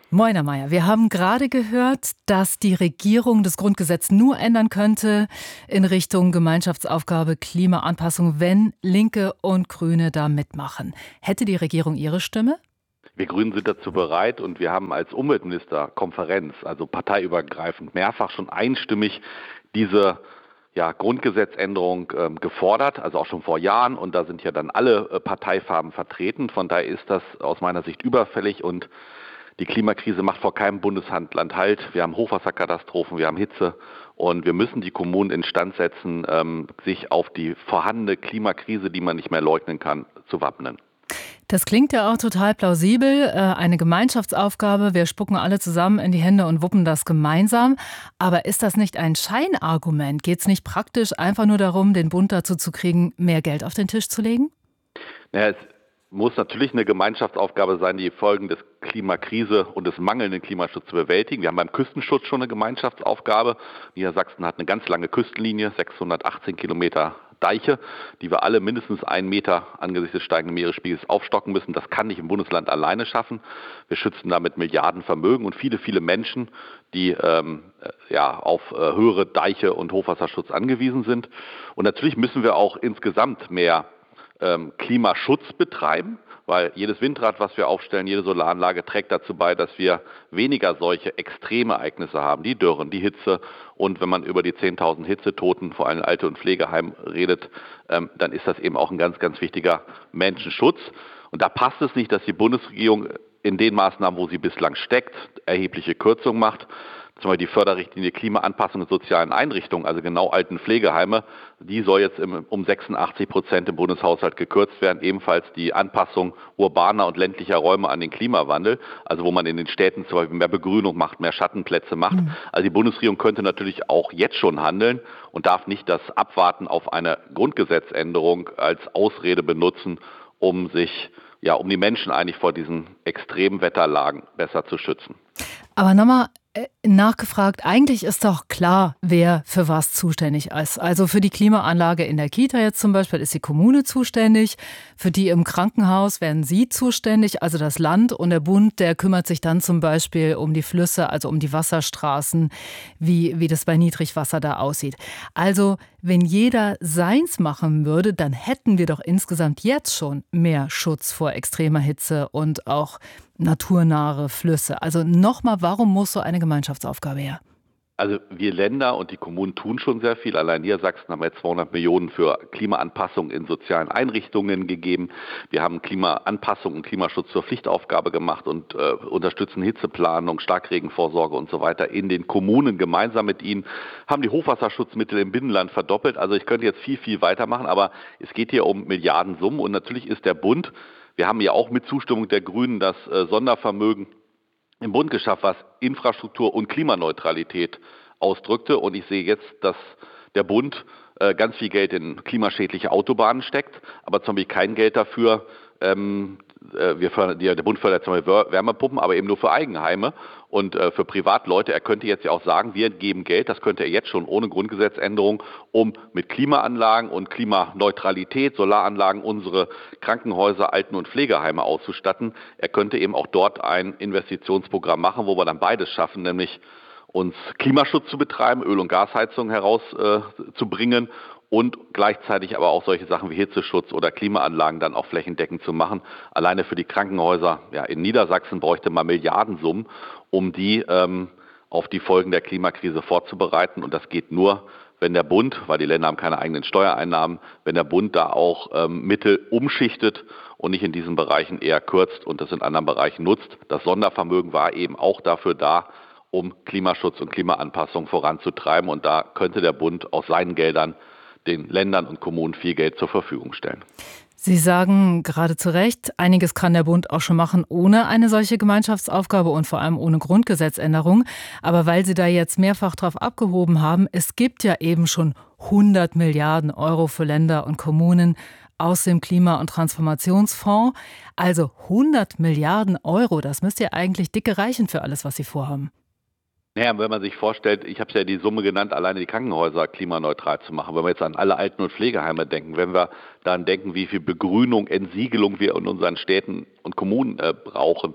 S10: Moin, Herr Mayer. Wir haben gerade gehört, dass die Regierung das Grundgesetz nur ändern könnte in Richtung Gemeinschaftsaufgabe Klimaanpassung, wenn Linke und Grüne da mitmachen. Hätte die Regierung ihre Stimme?
S12: Wir Grünen sind dazu bereit und wir haben als Umweltministerkonferenz, also parteiübergreifend, mehrfach schon einstimmig diese ja, Grundgesetzänderung ähm, gefordert, also auch schon vor Jahren. Und da sind ja dann alle äh, Parteifarben vertreten. Von daher ist das aus meiner Sicht überfällig und die Klimakrise macht vor keinem Bundesland Halt. Wir haben Hochwasserkatastrophen, wir haben Hitze und wir müssen die Kommunen instand setzen, ähm, sich auf die vorhandene Klimakrise, die man nicht mehr leugnen kann, zu wappnen.
S10: Das klingt ja auch total plausibel. Eine Gemeinschaftsaufgabe, wir spucken alle zusammen in die Hände und wuppen das gemeinsam. Aber ist das nicht ein Scheinargument? Geht es nicht praktisch einfach nur darum, den Bund dazu zu kriegen, mehr Geld auf den Tisch zu legen?
S12: Naja, es muss natürlich eine Gemeinschaftsaufgabe sein, die Folgen des Klimakrise und des mangelnden Klimaschutzes zu bewältigen. Wir haben beim Küstenschutz schon eine Gemeinschaftsaufgabe. Niedersachsen hat eine ganz lange Küstenlinie, sechshundertachtzehn Kilometer Deiche, die wir alle mindestens einen Meter angesichts des steigenden Meeresspiegels aufstocken müssen. Das kann nicht ein Bundesland alleine schaffen. Wir schützen damit Milliardenvermögen und viele, viele Menschen, die ähm, ja, auf äh, höhere Deiche und Hochwasserschutz angewiesen sind. Und natürlich müssen wir auch insgesamt mehr ähm, Klimaschutz betreiben, weil jedes Windrad, was wir aufstellen, jede Solaranlage trägt dazu bei, dass wir weniger solche Extremereignisse haben, die Dürren, die Hitze. Und wenn man über die zehntausend Hitzetoten, vor allem in Alte- und Pflegeheimen, redet, ähm, dann ist das eben auch ein ganz, ganz wichtiger Menschenschutz. Und da passt es nicht, dass die Bundesregierung in den Maßnahmen, wo sie bislang steckt, erhebliche Kürzungen macht. Zum Beispiel die Förderrichtlinie Klimaanpassung in sozialen Einrichtungen, also genau Alten- Pflegeheime, die soll jetzt im, um sechsundachtzig Prozent im Bundeshaushalt gekürzt werden. Ebenfalls die Anpassung urbaner und ländlicher Räume an den Klimawandel, also wo man in den Städten zum Beispiel mehr Begrünung macht, mehr Schattenplätze macht. Mhm. Also die Bundesregierung könnte natürlich auch jetzt schon handeln und darf nicht das Abwarten auf eine Grundgesetzänderung als Ausrede benutzen, um sich, ja, um die Menschen eigentlich vor diesen Extremwetterlagen besser zu schützen.
S10: Aber nochmal nachgefragt, eigentlich ist doch klar, wer für was zuständig ist. Also für die Klimaanlage in der Kita jetzt zum Beispiel ist die Kommune zuständig, für die im Krankenhaus werden Sie zuständig, also das Land, und der Bund, der kümmert sich dann zum Beispiel um die Flüsse, also um die Wasserstraßen, wie, wie das bei Niedrigwasser da aussieht. Also wenn jeder seins machen würde, dann hätten wir doch insgesamt jetzt schon mehr Schutz vor extremer Hitze und auch naturnahe Flüsse. Also nochmal, warum muss so eine Gemeinschaftsaufgabe her?
S12: Also wir Länder und die Kommunen tun schon sehr viel. Allein Niedersachsen haben wir jetzt zweihundert Millionen für Klimaanpassung in sozialen Einrichtungen gegeben. Wir haben Klimaanpassung und Klimaschutz zur Pflichtaufgabe gemacht und äh, unterstützen Hitzeplanung, Starkregenvorsorge und so weiter in den Kommunen gemeinsam mit ihnen. Haben die Hochwasserschutzmittel im Binnenland verdoppelt. Also ich könnte jetzt viel, viel weitermachen, aber es geht hier um Milliardensummen und natürlich ist der Bund, wir haben ja auch mit Zustimmung der Grünen das äh, Sondervermögen im Bund geschafft, was Infrastruktur und Klimaneutralität ausdrückte. Und ich sehe jetzt, dass der Bund äh, ganz viel Geld in klimaschädliche Autobahnen steckt, aber zum Beispiel kein Geld dafür, ähm, äh, wir fördern, der Bund fördert zum Beispiel Wärmepumpen, aber eben nur für Eigenheime und äh, für Privatleute. Er könnte jetzt ja auch sagen, wir geben Geld, das könnte er jetzt schon ohne Grundgesetzänderung, um mit Klimaanlagen und Klimaneutralität, Solaranlagen unsere Krankenhäuser, Alten- und Pflegeheime auszustatten. Er könnte eben auch dort ein Investitionsprogramm machen, wo wir dann beides schaffen, nämlich uns Klimaschutz zu betreiben, Öl- und Gasheizung herauszubringen äh, und gleichzeitig aber auch solche Sachen wie Hitzeschutz oder Klimaanlagen dann auch flächendeckend zu machen. Alleine für die Krankenhäuser ja, in Niedersachsen bräuchte man Milliardensummen, um die ähm, auf die Folgen der Klimakrise vorzubereiten. Und das geht nur, wenn der Bund, weil die Länder haben keine eigenen Steuereinnahmen, wenn der Bund da auch ähm, Mittel umschichtet und nicht in diesen Bereichen eher kürzt und das in anderen Bereichen nutzt. Das Sondervermögen war eben auch dafür da, um Klimaschutz und Klimaanpassung voranzutreiben. Und da könnte der Bund aus seinen Geldern den Ländern und Kommunen viel Geld zur Verfügung stellen.
S10: Sie sagen gerade zu Recht, einiges kann der Bund auch schon machen ohne eine solche Gemeinschaftsaufgabe und vor allem ohne Grundgesetzänderung. Aber weil Sie da jetzt mehrfach drauf abgehoben haben, es gibt ja eben schon hundert Milliarden Euro für Länder und Kommunen aus dem Klima- und Transformationsfonds. Also hundert Milliarden Euro, das müsste ja eigentlich dicke reichen für alles, was Sie vorhaben.
S12: Naja, wenn man sich vorstellt, ich habe es ja die Summe genannt, alleine die Krankenhäuser klimaneutral zu machen. Wenn wir jetzt an alle Alten- und Pflegeheime denken, wenn wir daran denken, wie viel Begrünung, Entsiegelung wir in unseren Städten und Kommunen äh, brauchen,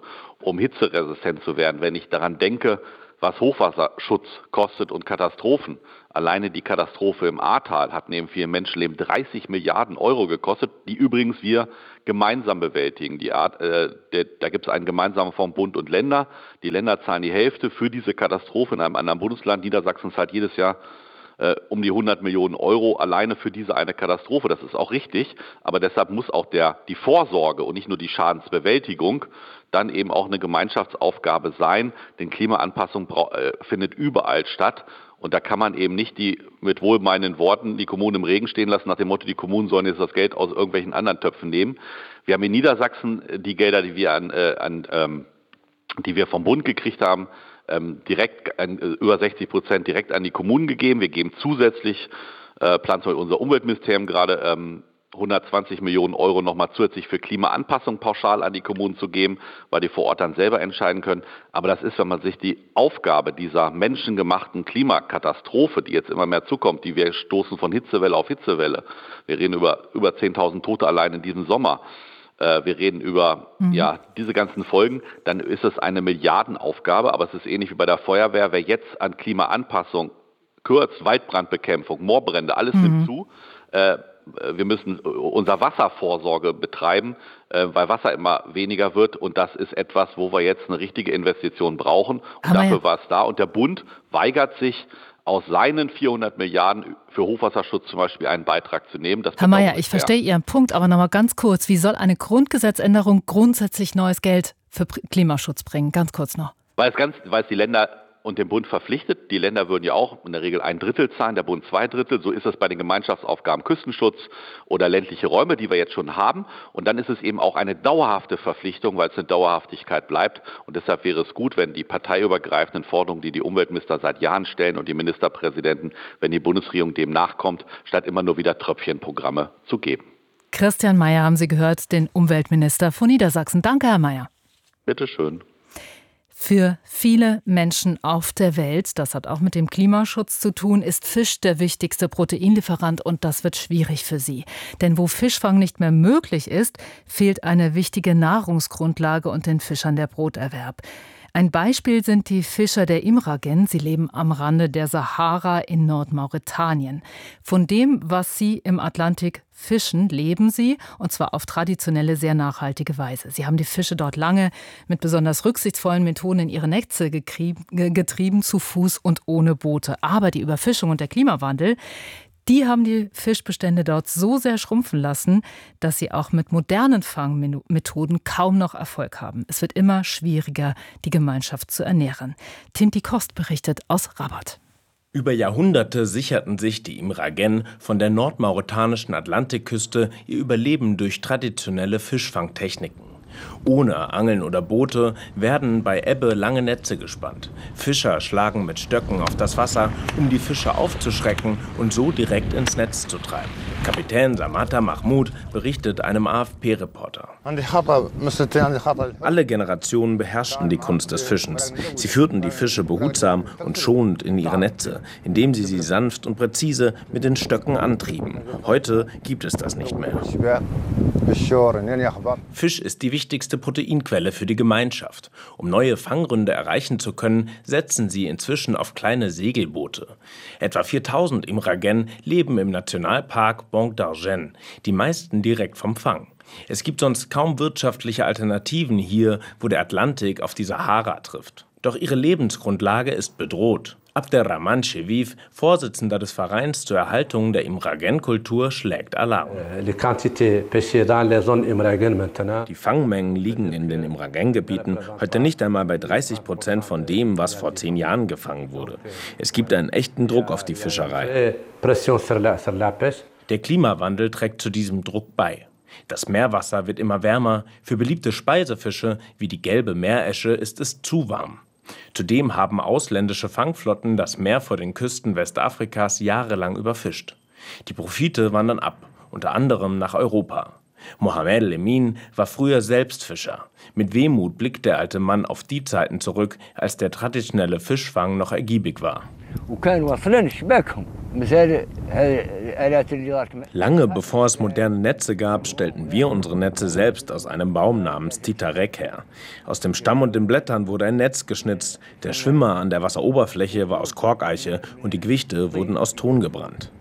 S12: um hitzeresistent zu werden. Wenn ich daran denke, was Hochwasserschutz kostet und Katastrophen. Alleine die Katastrophe im Ahrtal hat neben vielen Menschenleben dreißig Milliarden Euro gekostet, die übrigens wir gemeinsam bewältigen. Die Art, äh, der, da gibt es einen gemeinsamen Fonds Bund und Länder. Die Länder zahlen die Hälfte für diese Katastrophe in einem anderen Bundesland. Niedersachsen zahlt jedes Jahr äh, um die hundert Millionen Euro alleine für diese eine Katastrophe. Das ist auch richtig, aber deshalb muss auch der, die Vorsorge und nicht nur die Schadensbewältigung dann eben auch eine Gemeinschaftsaufgabe sein, denn Klimaanpassung äh, findet überall statt. Und da kann man eben nicht die mit wohlmeinenden Worten die Kommunen im Regen stehen lassen, nach dem Motto, die Kommunen sollen jetzt das Geld aus irgendwelchen anderen Töpfen nehmen. Wir haben in Niedersachsen die Gelder, die wir an, äh, an ähm, die wir vom Bund gekriegt haben, ähm, direkt an, äh, über sechzig Prozent direkt an die Kommunen gegeben. Wir geben zusätzlich, äh, plant unser Umweltministerium gerade, ähm, hundertzwanzig Millionen Euro nochmal zusätzlich für Klimaanpassung pauschal an die Kommunen zu geben, weil die vor Ort dann selber entscheiden können. Aber das ist, wenn man sich die Aufgabe dieser menschengemachten Klimakatastrophe, die jetzt immer mehr zukommt, die wir stoßen von Hitzewelle auf Hitzewelle. Wir reden über über zehntausend Tote allein in diesem Sommer. Äh, wir reden über mhm. ja diese ganzen Folgen. Dann ist es eine Milliardenaufgabe, aber es ist ähnlich wie bei der Feuerwehr. Wer jetzt an Klimaanpassung kürzt, Waldbrandbekämpfung, Moorbrände, alles mhm. nimmt zu. Äh, Wir müssen unsere Wasservorsorge betreiben, weil Wasser immer weniger wird. Und das ist etwas, wo wir jetzt eine richtige Investition brauchen. Und Aber dafür ja. war es da. Und der Bund weigert sich, aus seinen vierhundert Milliarden für Hochwasserschutz zum Beispiel einen Beitrag zu nehmen. Das
S10: Herr Mayer, ich verstehe Ihren Punkt, aber noch mal ganz kurz. Wie soll eine Grundgesetzänderung grundsätzlich neues Geld für Klimaschutz bringen? Ganz kurz noch.
S12: Weil es, ganz, weil es die Länder und den Bund verpflichtet. Die Länder würden ja auch in der Regel ein Drittel zahlen, der Bund zwei Drittel. So ist es bei den Gemeinschaftsaufgaben Küstenschutz oder ländliche Räume, die wir jetzt schon haben. Und dann ist es eben auch eine dauerhafte Verpflichtung, weil es eine Dauerhaftigkeit bleibt. Und deshalb wäre es gut, wenn die parteiübergreifenden Forderungen, die die Umweltminister seit Jahren stellen und die Ministerpräsidenten, wenn die Bundesregierung dem nachkommt, statt immer nur wieder Tröpfchenprogramme zu geben.
S10: Christian Mayer haben Sie gehört, den Umweltminister von Niedersachsen. Danke, Herr Mayer.
S12: Bitte schön.
S10: Für viele Menschen auf der Welt, das hat auch mit dem Klimaschutz zu tun, ist Fisch der wichtigste Proteinlieferant und das wird schwierig für sie. Denn wo Fischfang nicht mehr möglich ist, fehlt eine wichtige Nahrungsgrundlage und den Fischern der Broterwerb. Ein Beispiel sind die Fischer der Imragen. Sie leben am Rande der Sahara in Nordmauretanien. Von dem, was sie im Atlantik fischen, leben sie, und zwar auf traditionelle, sehr nachhaltige Weise. Sie haben die Fische dort lange mit besonders rücksichtsvollen Methoden in ihre Netze getrieben, zu Fuß und ohne Boote. Aber die Überfischung und der Klimawandel, die haben die Fischbestände dort so sehr schrumpfen lassen, dass sie auch mit modernen Fangmethoden kaum noch Erfolg haben. Es wird immer schwieriger, die Gemeinschaft zu ernähren. Timti Kost berichtet aus Rabat.
S13: Über Jahrhunderte sicherten sich die Imragen von der nordmauretanischen Atlantikküste ihr Überleben durch traditionelle Fischfangtechniken. Ohne Angeln oder Boote werden bei Ebbe lange Netze gespannt. Fischer schlagen mit Stöcken auf das Wasser, um die Fische aufzuschrecken und so direkt ins Netz zu treiben. Kapitän Samata Mahmoud berichtet einem A F P-Reporter. Alle Generationen beherrschten die Kunst des Fischens. Sie führten die Fische behutsam und schonend in ihre Netze, indem sie sie sanft und präzise mit den Stöcken antrieben. Heute gibt es das nicht mehr. Fisch ist die wichtigste Proteinquelle für die Gemeinschaft. Um neue Fangründe erreichen zu können, setzen sie inzwischen auf kleine Segelboote. Etwa viertausend Imragen leben im Nationalpark Banc d'Argent, die meisten direkt vom Fang. Es gibt sonst kaum wirtschaftliche Alternativen hier, wo der Atlantik auf die Sahara trifft. Doch ihre Lebensgrundlage ist bedroht. Abderrahman Cheviv, Vorsitzender des Vereins zur Erhaltung der Imragen-Kultur, schlägt Alarm. Die Fangmengen liegen in den Imragen-Gebieten heute nicht einmal bei dreißig Prozent von dem, was vor zehn Jahren gefangen wurde. Es gibt einen echten Druck auf die Fischerei. Der Klimawandel trägt zu diesem Druck bei. Das Meerwasser wird immer wärmer. Für beliebte Speisefische wie die gelbe Meeresche ist es zu warm. Zudem haben ausländische Fangflotten das Meer vor den Küsten Westafrikas jahrelang überfischt. Die Profite wandern ab, unter anderem nach Europa. Mohamed Lemin war früher selbst Fischer. Mit Wehmut blickt der alte Mann auf die Zeiten zurück, als der traditionelle Fischfang noch ergiebig war. Lange bevor es moderne Netze gab, stellten wir unsere Netze selbst aus einem Baum namens Titarek her. Aus dem Stamm und den Blättern wurde ein Netz geschnitzt. Der Schwimmer an der Wasseroberfläche war aus Korkeiche und die Gewichte wurden aus Ton gebrannt.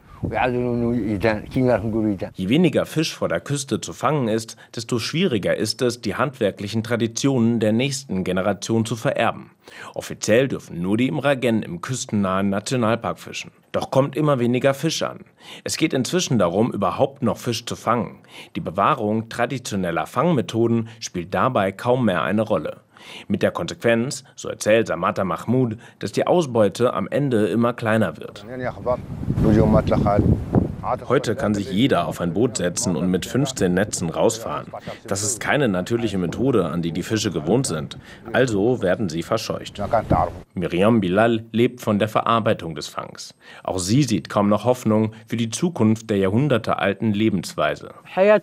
S13: Je weniger Fisch vor der Küste zu fangen ist, desto schwieriger ist es, die handwerklichen Traditionen der nächsten Generation zu vererben. Offiziell dürfen nur die Imragen im küstennahen Nationalpark fischen. Doch kommt immer weniger Fisch an. Es geht inzwischen darum, überhaupt noch Fisch zu fangen. Die Bewahrung traditioneller Fangmethoden spielt dabei kaum mehr eine Rolle. Mit der Konsequenz, so erzählt Samata Mahmoud, dass die Ausbeute am Ende immer kleiner wird. Heute kann sich jeder auf ein Boot setzen und mit fünfzehn Netzen rausfahren. Das ist keine natürliche Methode, an die die Fische gewohnt sind. Also werden sie verscheucht. Miriam Bilal lebt von der Verarbeitung des Fangs. Auch sie sieht kaum noch Hoffnung für die Zukunft der jahrhundertealten Lebensweise.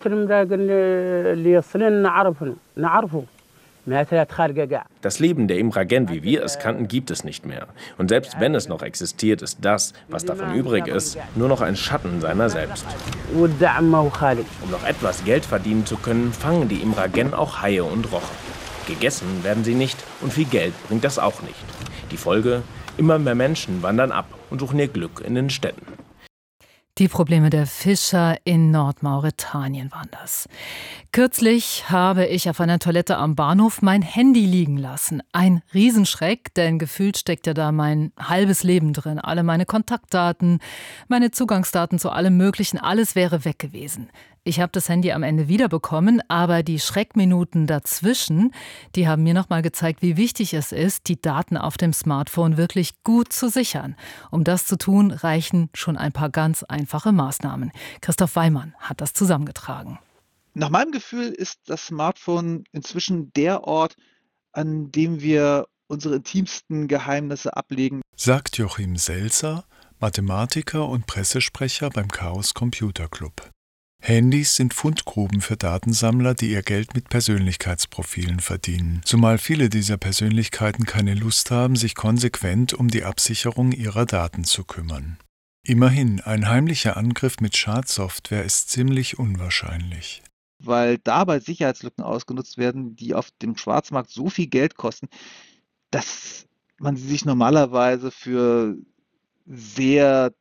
S13: Das Leben der Imragen, wie wir es kannten, gibt es nicht mehr. Und selbst wenn es noch existiert, ist das, was davon übrig ist, nur noch ein Schatten seiner selbst. Um noch etwas Geld verdienen zu können, fangen die Imragen auch Haie und Rochen. Gegessen werden sie nicht und viel Geld bringt das auch nicht. Die Folge? Immer mehr Menschen wandern ab und suchen ihr Glück in den Städten.
S10: Die Probleme der Fischer in Nordmauretanien waren das. Kürzlich habe ich auf einer Toilette am Bahnhof mein Handy liegen lassen. Ein Riesenschreck, denn gefühlt steckt ja da mein halbes Leben drin. Alle meine Kontaktdaten, meine Zugangsdaten zu allem Möglichen, alles wäre weg gewesen. Ich habe das Handy am Ende wiederbekommen, aber die Schreckminuten dazwischen, die haben mir nochmal gezeigt, wie wichtig es ist, die Daten auf dem Smartphone wirklich gut zu sichern. Um das zu tun, reichen schon ein paar ganz einfache Maßnahmen. Christoph Weimann hat das zusammengetragen.
S14: Nach meinem Gefühl ist das Smartphone inzwischen der Ort, an dem wir unsere intimsten Geheimnisse ablegen,
S15: sagt Joachim Selzer, Mathematiker und Pressesprecher beim Chaos Computer Club. Handys sind Fundgruben für Datensammler, die ihr Geld mit Persönlichkeitsprofilen verdienen, zumal viele dieser Persönlichkeiten keine Lust haben, sich konsequent um die Absicherung ihrer Daten zu kümmern. Immerhin, ein heimlicher Angriff mit Schadsoftware ist ziemlich unwahrscheinlich.
S14: Weil dabei Sicherheitslücken ausgenutzt werden, die auf dem Schwarzmarkt so viel Geld kosten, dass man sie sich normalerweise für sehr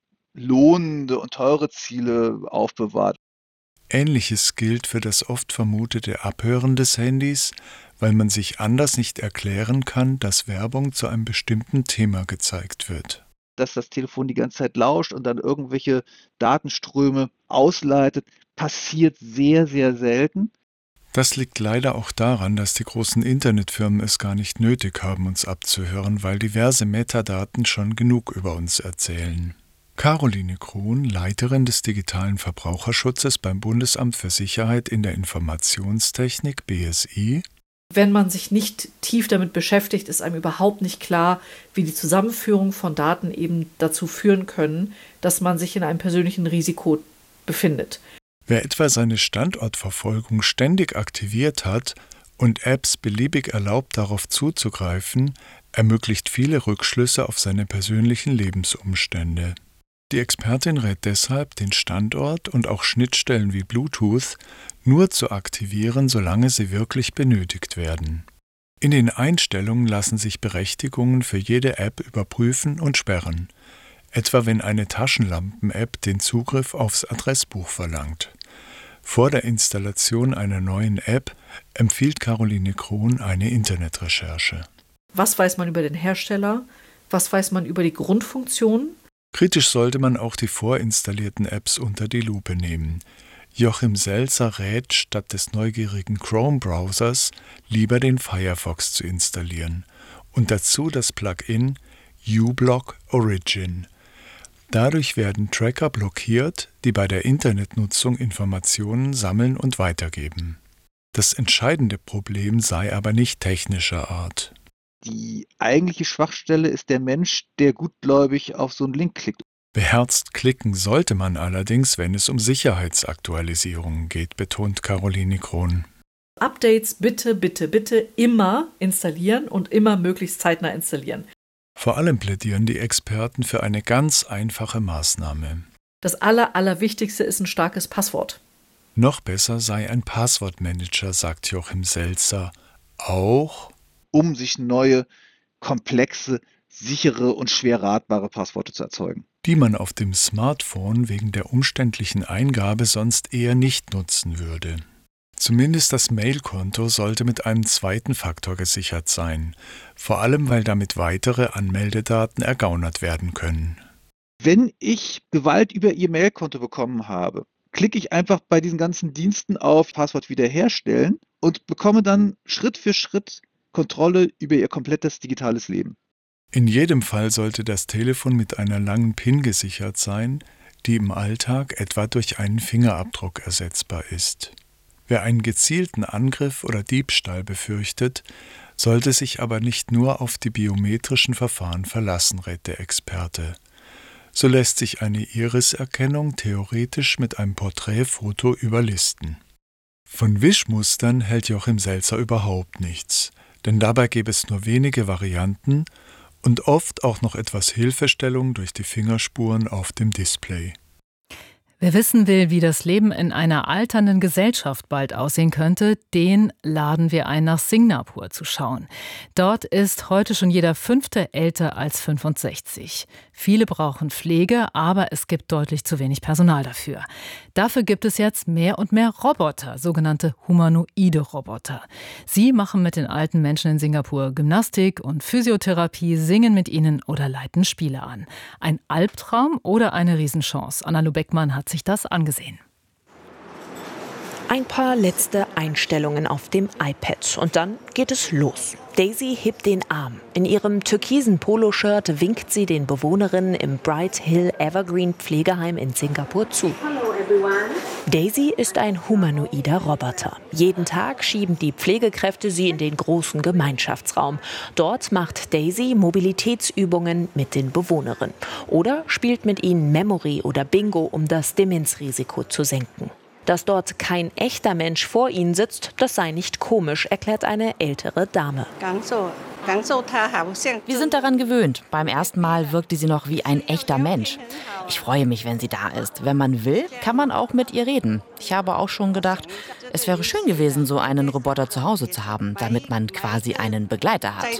S14: lohnende und teure Ziele aufbewahrt.
S15: Ähnliches gilt für das oft vermutete Abhören des Handys, weil man sich anders nicht erklären kann, dass Werbung zu einem bestimmten Thema gezeigt wird.
S14: Dass das Telefon die ganze Zeit lauscht und dann irgendwelche Datenströme ausleitet, passiert sehr, sehr selten.
S15: Das liegt leider auch daran, dass die großen Internetfirmen es gar nicht nötig haben, uns abzuhören, weil diverse Metadaten schon genug über uns erzählen. Caroline Krohn, Leiterin des digitalen Verbraucherschutzes beim Bundesamt für Sicherheit in der Informationstechnik B S I.
S16: Wenn man sich nicht tief damit beschäftigt, ist einem überhaupt nicht klar, wie die Zusammenführung von Daten eben dazu führen können, dass man sich in einem persönlichen Risiko befindet.
S15: Wer etwa seine Standortverfolgung ständig aktiviert hat und Apps beliebig erlaubt, darauf zuzugreifen, ermöglicht viele Rückschlüsse auf seine persönlichen Lebensumstände. Die Expertin rät deshalb, den Standort und auch Schnittstellen wie Bluetooth nur zu aktivieren, solange sie wirklich benötigt werden. In den Einstellungen lassen sich Berechtigungen für jede App überprüfen und sperren, etwa wenn eine Taschenlampen-App den Zugriff aufs Adressbuch verlangt. Vor der Installation einer neuen App empfiehlt Caroline Krohn eine Internetrecherche.
S16: Was weiß man über den Hersteller? Was weiß man über die Grundfunktionen?
S15: Kritisch sollte man auch die vorinstallierten Apps unter die Lupe nehmen. Joachim Selzer rät, statt des neugierigen Chrome-Browsers lieber den Firefox zu installieren und dazu das Plugin uBlock Origin. Dadurch werden Tracker blockiert, die bei der Internetnutzung Informationen sammeln und weitergeben. Das entscheidende Problem sei aber nicht technischer Art.
S14: Die eigentliche Schwachstelle ist der Mensch, der gutgläubig auf so einen Link klickt.
S15: Beherzt klicken sollte man allerdings, wenn es um Sicherheitsaktualisierungen geht, betont Caroline Krohn.
S16: Updates bitte, bitte, bitte immer installieren und immer möglichst zeitnah installieren.
S15: Vor allem plädieren die Experten für eine ganz einfache Maßnahme.
S16: Das Aller, Allerwichtigste ist ein starkes Passwort.
S15: Noch besser sei ein Passwortmanager, sagt Joachim Selzer. Auch
S14: um sich neue, komplexe, sichere und schwer ratbare Passworte zu erzeugen.
S15: Die man auf dem Smartphone wegen der umständlichen Eingabe sonst eher nicht nutzen würde. Zumindest das Mailkonto sollte mit einem zweiten Faktor gesichert sein, vor allem weil damit weitere Anmeldedaten ergaunert werden können.
S14: Wenn ich Gewalt über Ihr Mailkonto bekommen habe, klicke ich einfach bei diesen ganzen Diensten auf Passwort wiederherstellen und bekomme dann Schritt für Schritt Kontrolle über Ihr komplettes digitales Leben.
S15: In jedem Fall sollte das Telefon mit einer langen PIN gesichert sein, die im Alltag etwa durch einen Fingerabdruck ersetzbar ist. Wer einen gezielten Angriff oder Diebstahl befürchtet, sollte sich aber nicht nur auf die biometrischen Verfahren verlassen, rät der Experte. So lässt sich eine Iriserkennung theoretisch mit einem Porträtfoto überlisten. Von Wischmustern hält Joachim Selzer überhaupt nichts, denn dabei gäbe es nur wenige Varianten und oft auch noch etwas Hilfestellung durch die Fingerspuren auf dem Display.
S10: Wer wissen will, wie das Leben in einer alternden Gesellschaft bald aussehen könnte, den laden wir ein, nach Singapur zu schauen. Dort ist heute schon jeder Fünfte älter als fünfundsechzig. Viele brauchen Pflege, aber es gibt deutlich zu wenig Personal dafür. Dafür gibt es jetzt mehr und mehr Roboter, sogenannte humanoide Roboter. Sie machen mit den alten Menschen in Singapur Gymnastik und Physiotherapie, singen mit ihnen oder leiten Spiele an. Ein Albtraum oder eine Riesenchance? Anna Lubeckmann hat sich das angesehen.
S17: Ein paar letzte Einstellungen auf dem iPad und dann geht es los. Daisy hebt den Arm. In ihrem türkisen Poloshirt winkt sie den Bewohnerinnen im Bright Hill Evergreen Pflegeheim in Singapur zu.
S18: Hello everyone.
S17: Daisy ist ein humanoider Roboter. Jeden Tag schieben die Pflegekräfte sie in den großen Gemeinschaftsraum. Dort macht Daisy Mobilitätsübungen mit den Bewohnerinnen oder spielt mit ihnen Memory oder Bingo, um das Demenzrisiko zu senken. Dass dort kein echter Mensch vor ihnen sitzt, das sei nicht komisch, erklärt eine ältere Dame.
S19: Wir sind daran gewöhnt. Beim ersten Mal wirkte sie noch wie ein echter Mensch. Ich freue mich, wenn sie da ist. Wenn man will, kann man auch mit ihr reden. Ich habe auch schon gedacht, es wäre schön gewesen, so einen Roboter zu Hause zu haben, damit man quasi einen Begleiter hat.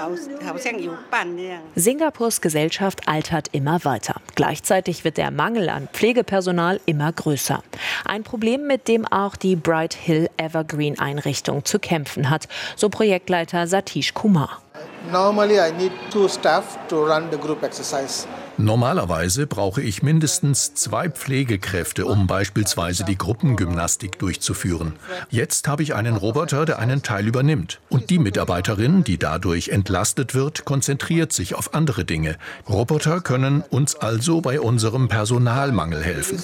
S17: Singapurs Gesellschaft altert immer weiter. Gleichzeitig wird der Mangel an Pflegepersonal immer größer. Ein Problem, mit dem auch die Bright Hill Evergreen Einrichtung zu kämpfen hat, so Projektleiter Satish Kumar.
S20: Normalerweise brauche ich mindestens zwei Pflegekräfte, um beispielsweise die Gruppengymnastik durchzuführen. Jetzt habe ich einen Roboter, der einen Teil übernimmt. Und die Mitarbeiterin, die dadurch entlastet wird, konzentriert sich auf andere Dinge. Roboter können uns also bei unserem Personalmangel helfen.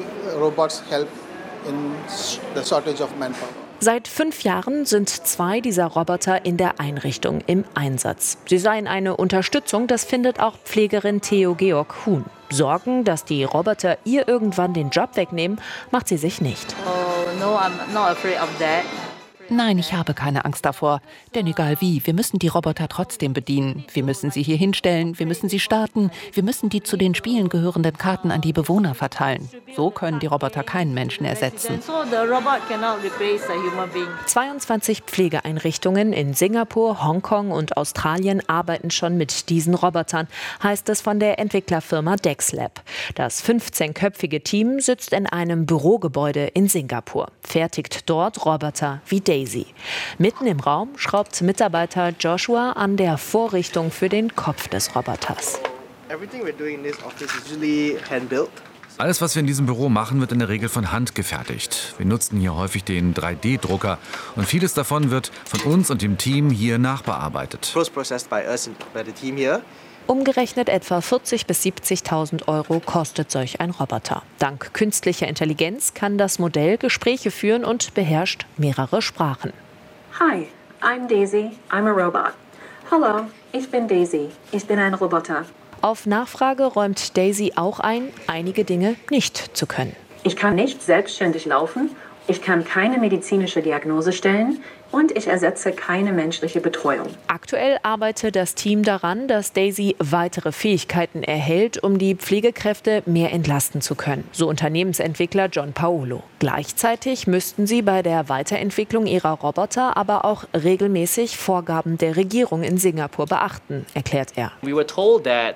S17: Seit fünf Jahren sind zwei dieser Roboter in der Einrichtung im Einsatz. Sie seien eine Unterstützung, das findet auch Pflegerin Theo Georg Huhn. Sorgen, dass die Roboter ihr irgendwann den Job wegnehmen, macht sie sich nicht.
S21: Oh, no, I'm not afraid of that.
S22: Nein, ich habe keine Angst davor. Denn egal wie, wir müssen die Roboter trotzdem bedienen. Wir müssen sie hier hinstellen, wir müssen sie starten, wir müssen die zu den Spielen gehörenden Karten an die Bewohner verteilen. So können die Roboter keinen Menschen ersetzen.
S17: zweiundzwanzig Pflegeeinrichtungen in Singapur, Hongkong und Australien arbeiten schon mit diesen Robotern, heißt es von der Entwicklerfirma Dexlab. Das fünfzehnköpfige Team sitzt in einem Bürogebäude in Singapur, fertigt dort Roboter wie Daisy. Mitten im Raum schraubt Mitarbeiter Joshua an der Vorrichtung für den Kopf des Roboters.
S23: Alles, was wir in diesem Büro machen, wird in der Regel von Hand gefertigt. Wir nutzen hier häufig den drei D Drucker und vieles davon wird von uns und dem Team hier nachbearbeitet.
S17: Umgerechnet etwa vierzigtausend bis siebzigtausend Euro kostet solch ein Roboter. Dank künstlicher Intelligenz kann das Modell Gespräche führen und beherrscht mehrere Sprachen.
S24: Hi, I'm Daisy. I'm a robot. Hallo, ich bin Daisy. Ich bin ein Roboter.
S17: Auf Nachfrage räumt Daisy auch ein, einige Dinge nicht zu können.
S24: Ich kann nicht selbstständig laufen. Ich kann keine medizinische Diagnose stellen. Und ich ersetze keine menschliche Betreuung.
S17: Aktuell arbeitet das Team daran, dass Daisy weitere Fähigkeiten erhält, um die Pflegekräfte mehr entlasten zu können. So Unternehmensentwickler John Paolo. Gleichzeitig müssten sie bei der Weiterentwicklung ihrer Roboter aber auch regelmäßig Vorgaben der Regierung in Singapur beachten, erklärt er.
S1: We were told that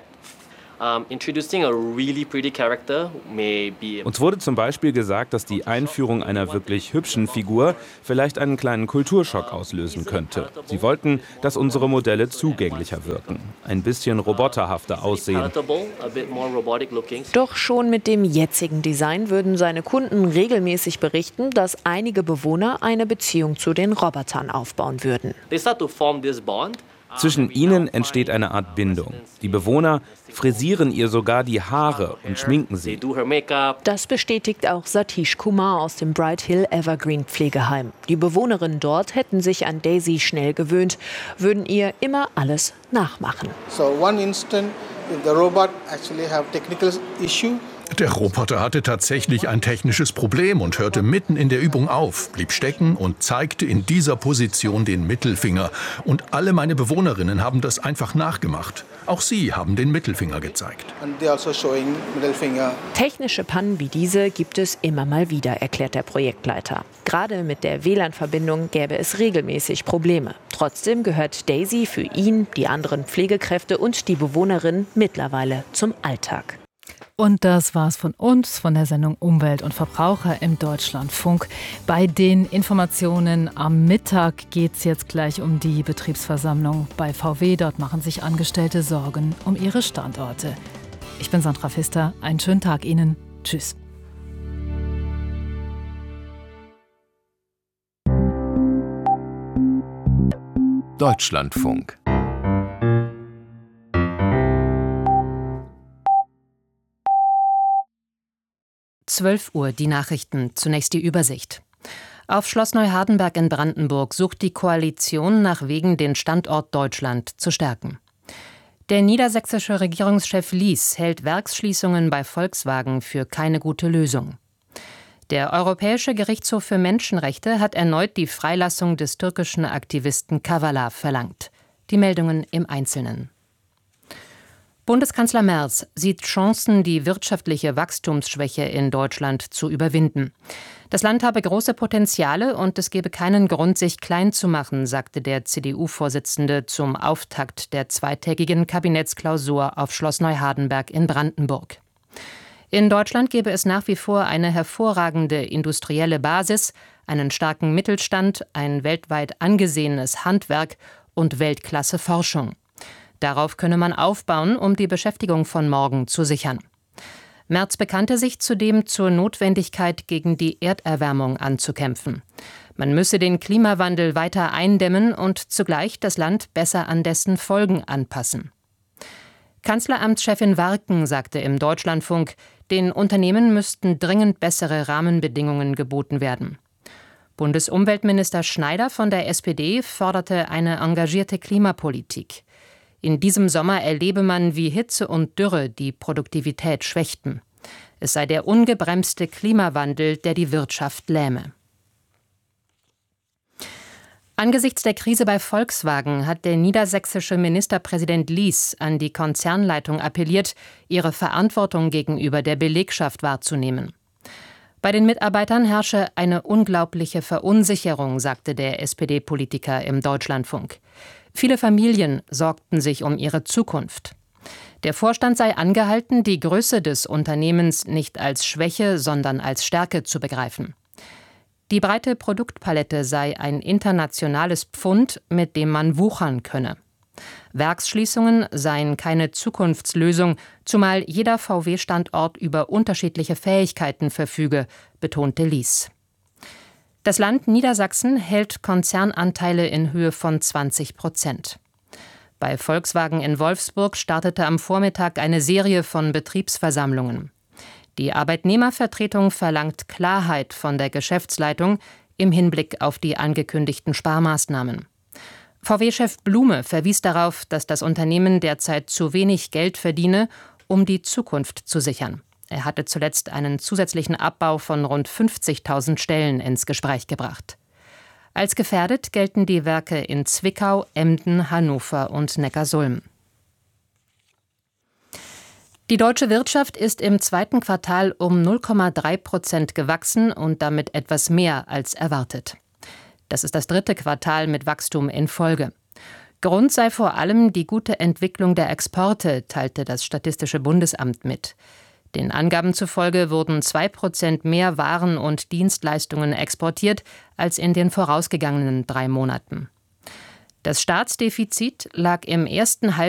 S3: Uns wurde zum Beispiel gesagt, dass die Einführung einer wirklich hübschen Figur vielleicht einen kleinen Kulturschock auslösen könnte. Sie wollten, dass unsere Modelle zugänglicher wirken, ein bisschen roboterhafter aussehen.
S17: Doch schon mit dem jetzigen Design würden seine Kunden regelmäßig berichten, dass einige Bewohner eine Beziehung zu den Robotern aufbauen würden.
S3: Zwischen ihnen entsteht eine Art Bindung. Die Bewohner frisieren ihr sogar die Haare und schminken sie.
S17: Das bestätigt auch Satish Kumar aus dem Bright Hill Evergreen Pflegeheim. Die Bewohnerinnen dort hätten sich an Daisy schnell gewöhnt, würden ihr immer alles nachmachen.
S5: So one instant, if the robot actually have technical issue,
S20: der Roboter hatte tatsächlich ein technisches Problem und hörte mitten in der Übung auf, blieb stecken und zeigte in dieser Position den Mittelfinger. Und alle meine Bewohnerinnen haben das einfach nachgemacht. Auch sie haben den Mittelfinger gezeigt.
S5: Also
S17: Technische Pannen wie diese gibt es immer mal wieder, erklärt der Projektleiter. Gerade mit der W L A N-Verbindung gäbe es regelmäßig Probleme. Trotzdem gehört Daisy für ihn, die anderen Pflegekräfte und die Bewohnerinnen mittlerweile zum Alltag.
S10: Und das war's von uns, von der Sendung Umwelt und Verbraucher im Deutschlandfunk. Bei den Informationen am Mittag geht's jetzt gleich um die Betriebsversammlung bei V W. Dort machen sich Angestellte Sorgen um ihre Standorte. Ich bin Sandra Pfister. Einen schönen Tag Ihnen. Tschüss.
S18: Deutschlandfunk.
S22: zwölf Uhr, die Nachrichten. Zunächst die Übersicht. Auf Schloss Neuhardenberg in Brandenburg sucht die Koalition nach Wegen, den Standort Deutschland zu stärken. Der niedersächsische Regierungschef Lies hält Werksschließungen bei Volkswagen für keine gute Lösung. Der Europäische Gerichtshof für Menschenrechte hat erneut die Freilassung des türkischen Aktivisten Kavala verlangt. Die Meldungen im Einzelnen. Bundeskanzler Merz sieht Chancen, die wirtschaftliche Wachstumsschwäche in Deutschland zu überwinden. Das Land habe große Potenziale und es gebe keinen Grund, sich klein zu machen, sagte der C D U-Vorsitzende zum Auftakt der zweitägigen Kabinettsklausur auf Schloss Neuhardenberg in Brandenburg. In Deutschland gebe es nach wie vor eine hervorragende industrielle Basis, einen starken Mittelstand, ein weltweit angesehenes Handwerk und Weltklasse-Forschung. Darauf könne man aufbauen, um die Beschäftigung von morgen zu sichern. Merz bekannte sich zudem zur Notwendigkeit, gegen die Erderwärmung anzukämpfen. Man müsse den Klimawandel weiter eindämmen und zugleich das Land besser an dessen Folgen anpassen. Kanzleramtschefin Warken sagte im Deutschlandfunk, den Unternehmen müssten dringend bessere Rahmenbedingungen geboten werden. Bundesumweltminister Schneider von der S P D forderte eine engagierte Klimapolitik. In diesem Sommer erlebe man, wie Hitze und Dürre die Produktivität schwächten. Es sei der ungebremste Klimawandel, der die Wirtschaft lähme. Angesichts der Krise bei Volkswagen hat der niedersächsische Ministerpräsident Lies an die Konzernleitung appelliert, ihre Verantwortung gegenüber der Belegschaft wahrzunehmen. Bei den Mitarbeitern herrsche eine unglaubliche Verunsicherung, sagte der S P D-Politiker im Deutschlandfunk. Viele Familien sorgten sich um ihre Zukunft. Der Vorstand sei angehalten, die Größe des Unternehmens nicht als Schwäche, sondern als Stärke zu begreifen. Die breite Produktpalette sei ein internationales Pfund, mit dem man wuchern könne. Werksschließungen seien keine Zukunftslösung, zumal jeder V W-Standort über unterschiedliche Fähigkeiten verfüge, betonte Lies. Das Land Niedersachsen hält Konzernanteile in Höhe von zwanzig Prozent. Bei Volkswagen in Wolfsburg startete am Vormittag eine Serie von Betriebsversammlungen. Die Arbeitnehmervertretung verlangt Klarheit von der Geschäftsleitung im Hinblick auf die angekündigten Sparmaßnahmen. V W-Chef Blume verwies darauf, dass das Unternehmen derzeit zu wenig Geld verdiene, um die Zukunft zu sichern. Er hatte zuletzt einen zusätzlichen Abbau von rund fünfzigtausend Stellen ins Gespräch gebracht.
S1: Als gefährdet gelten die Werke in Zwickau, Emden, Hannover und Neckarsulm. Die deutsche Wirtschaft ist im zweiten Quartal um null Komma drei Prozent gewachsen und damit etwas mehr als erwartet. Das ist das dritte Quartal mit Wachstum in Folge. Grund sei vor allem die gute Entwicklung der Exporte, teilte das Statistische Bundesamt mit. Den Angaben zufolge wurden zwei Prozent mehr Waren und Dienstleistungen exportiert als in den vorausgegangenen drei Monaten. Das Staatsdefizit lag im ersten Halbjahr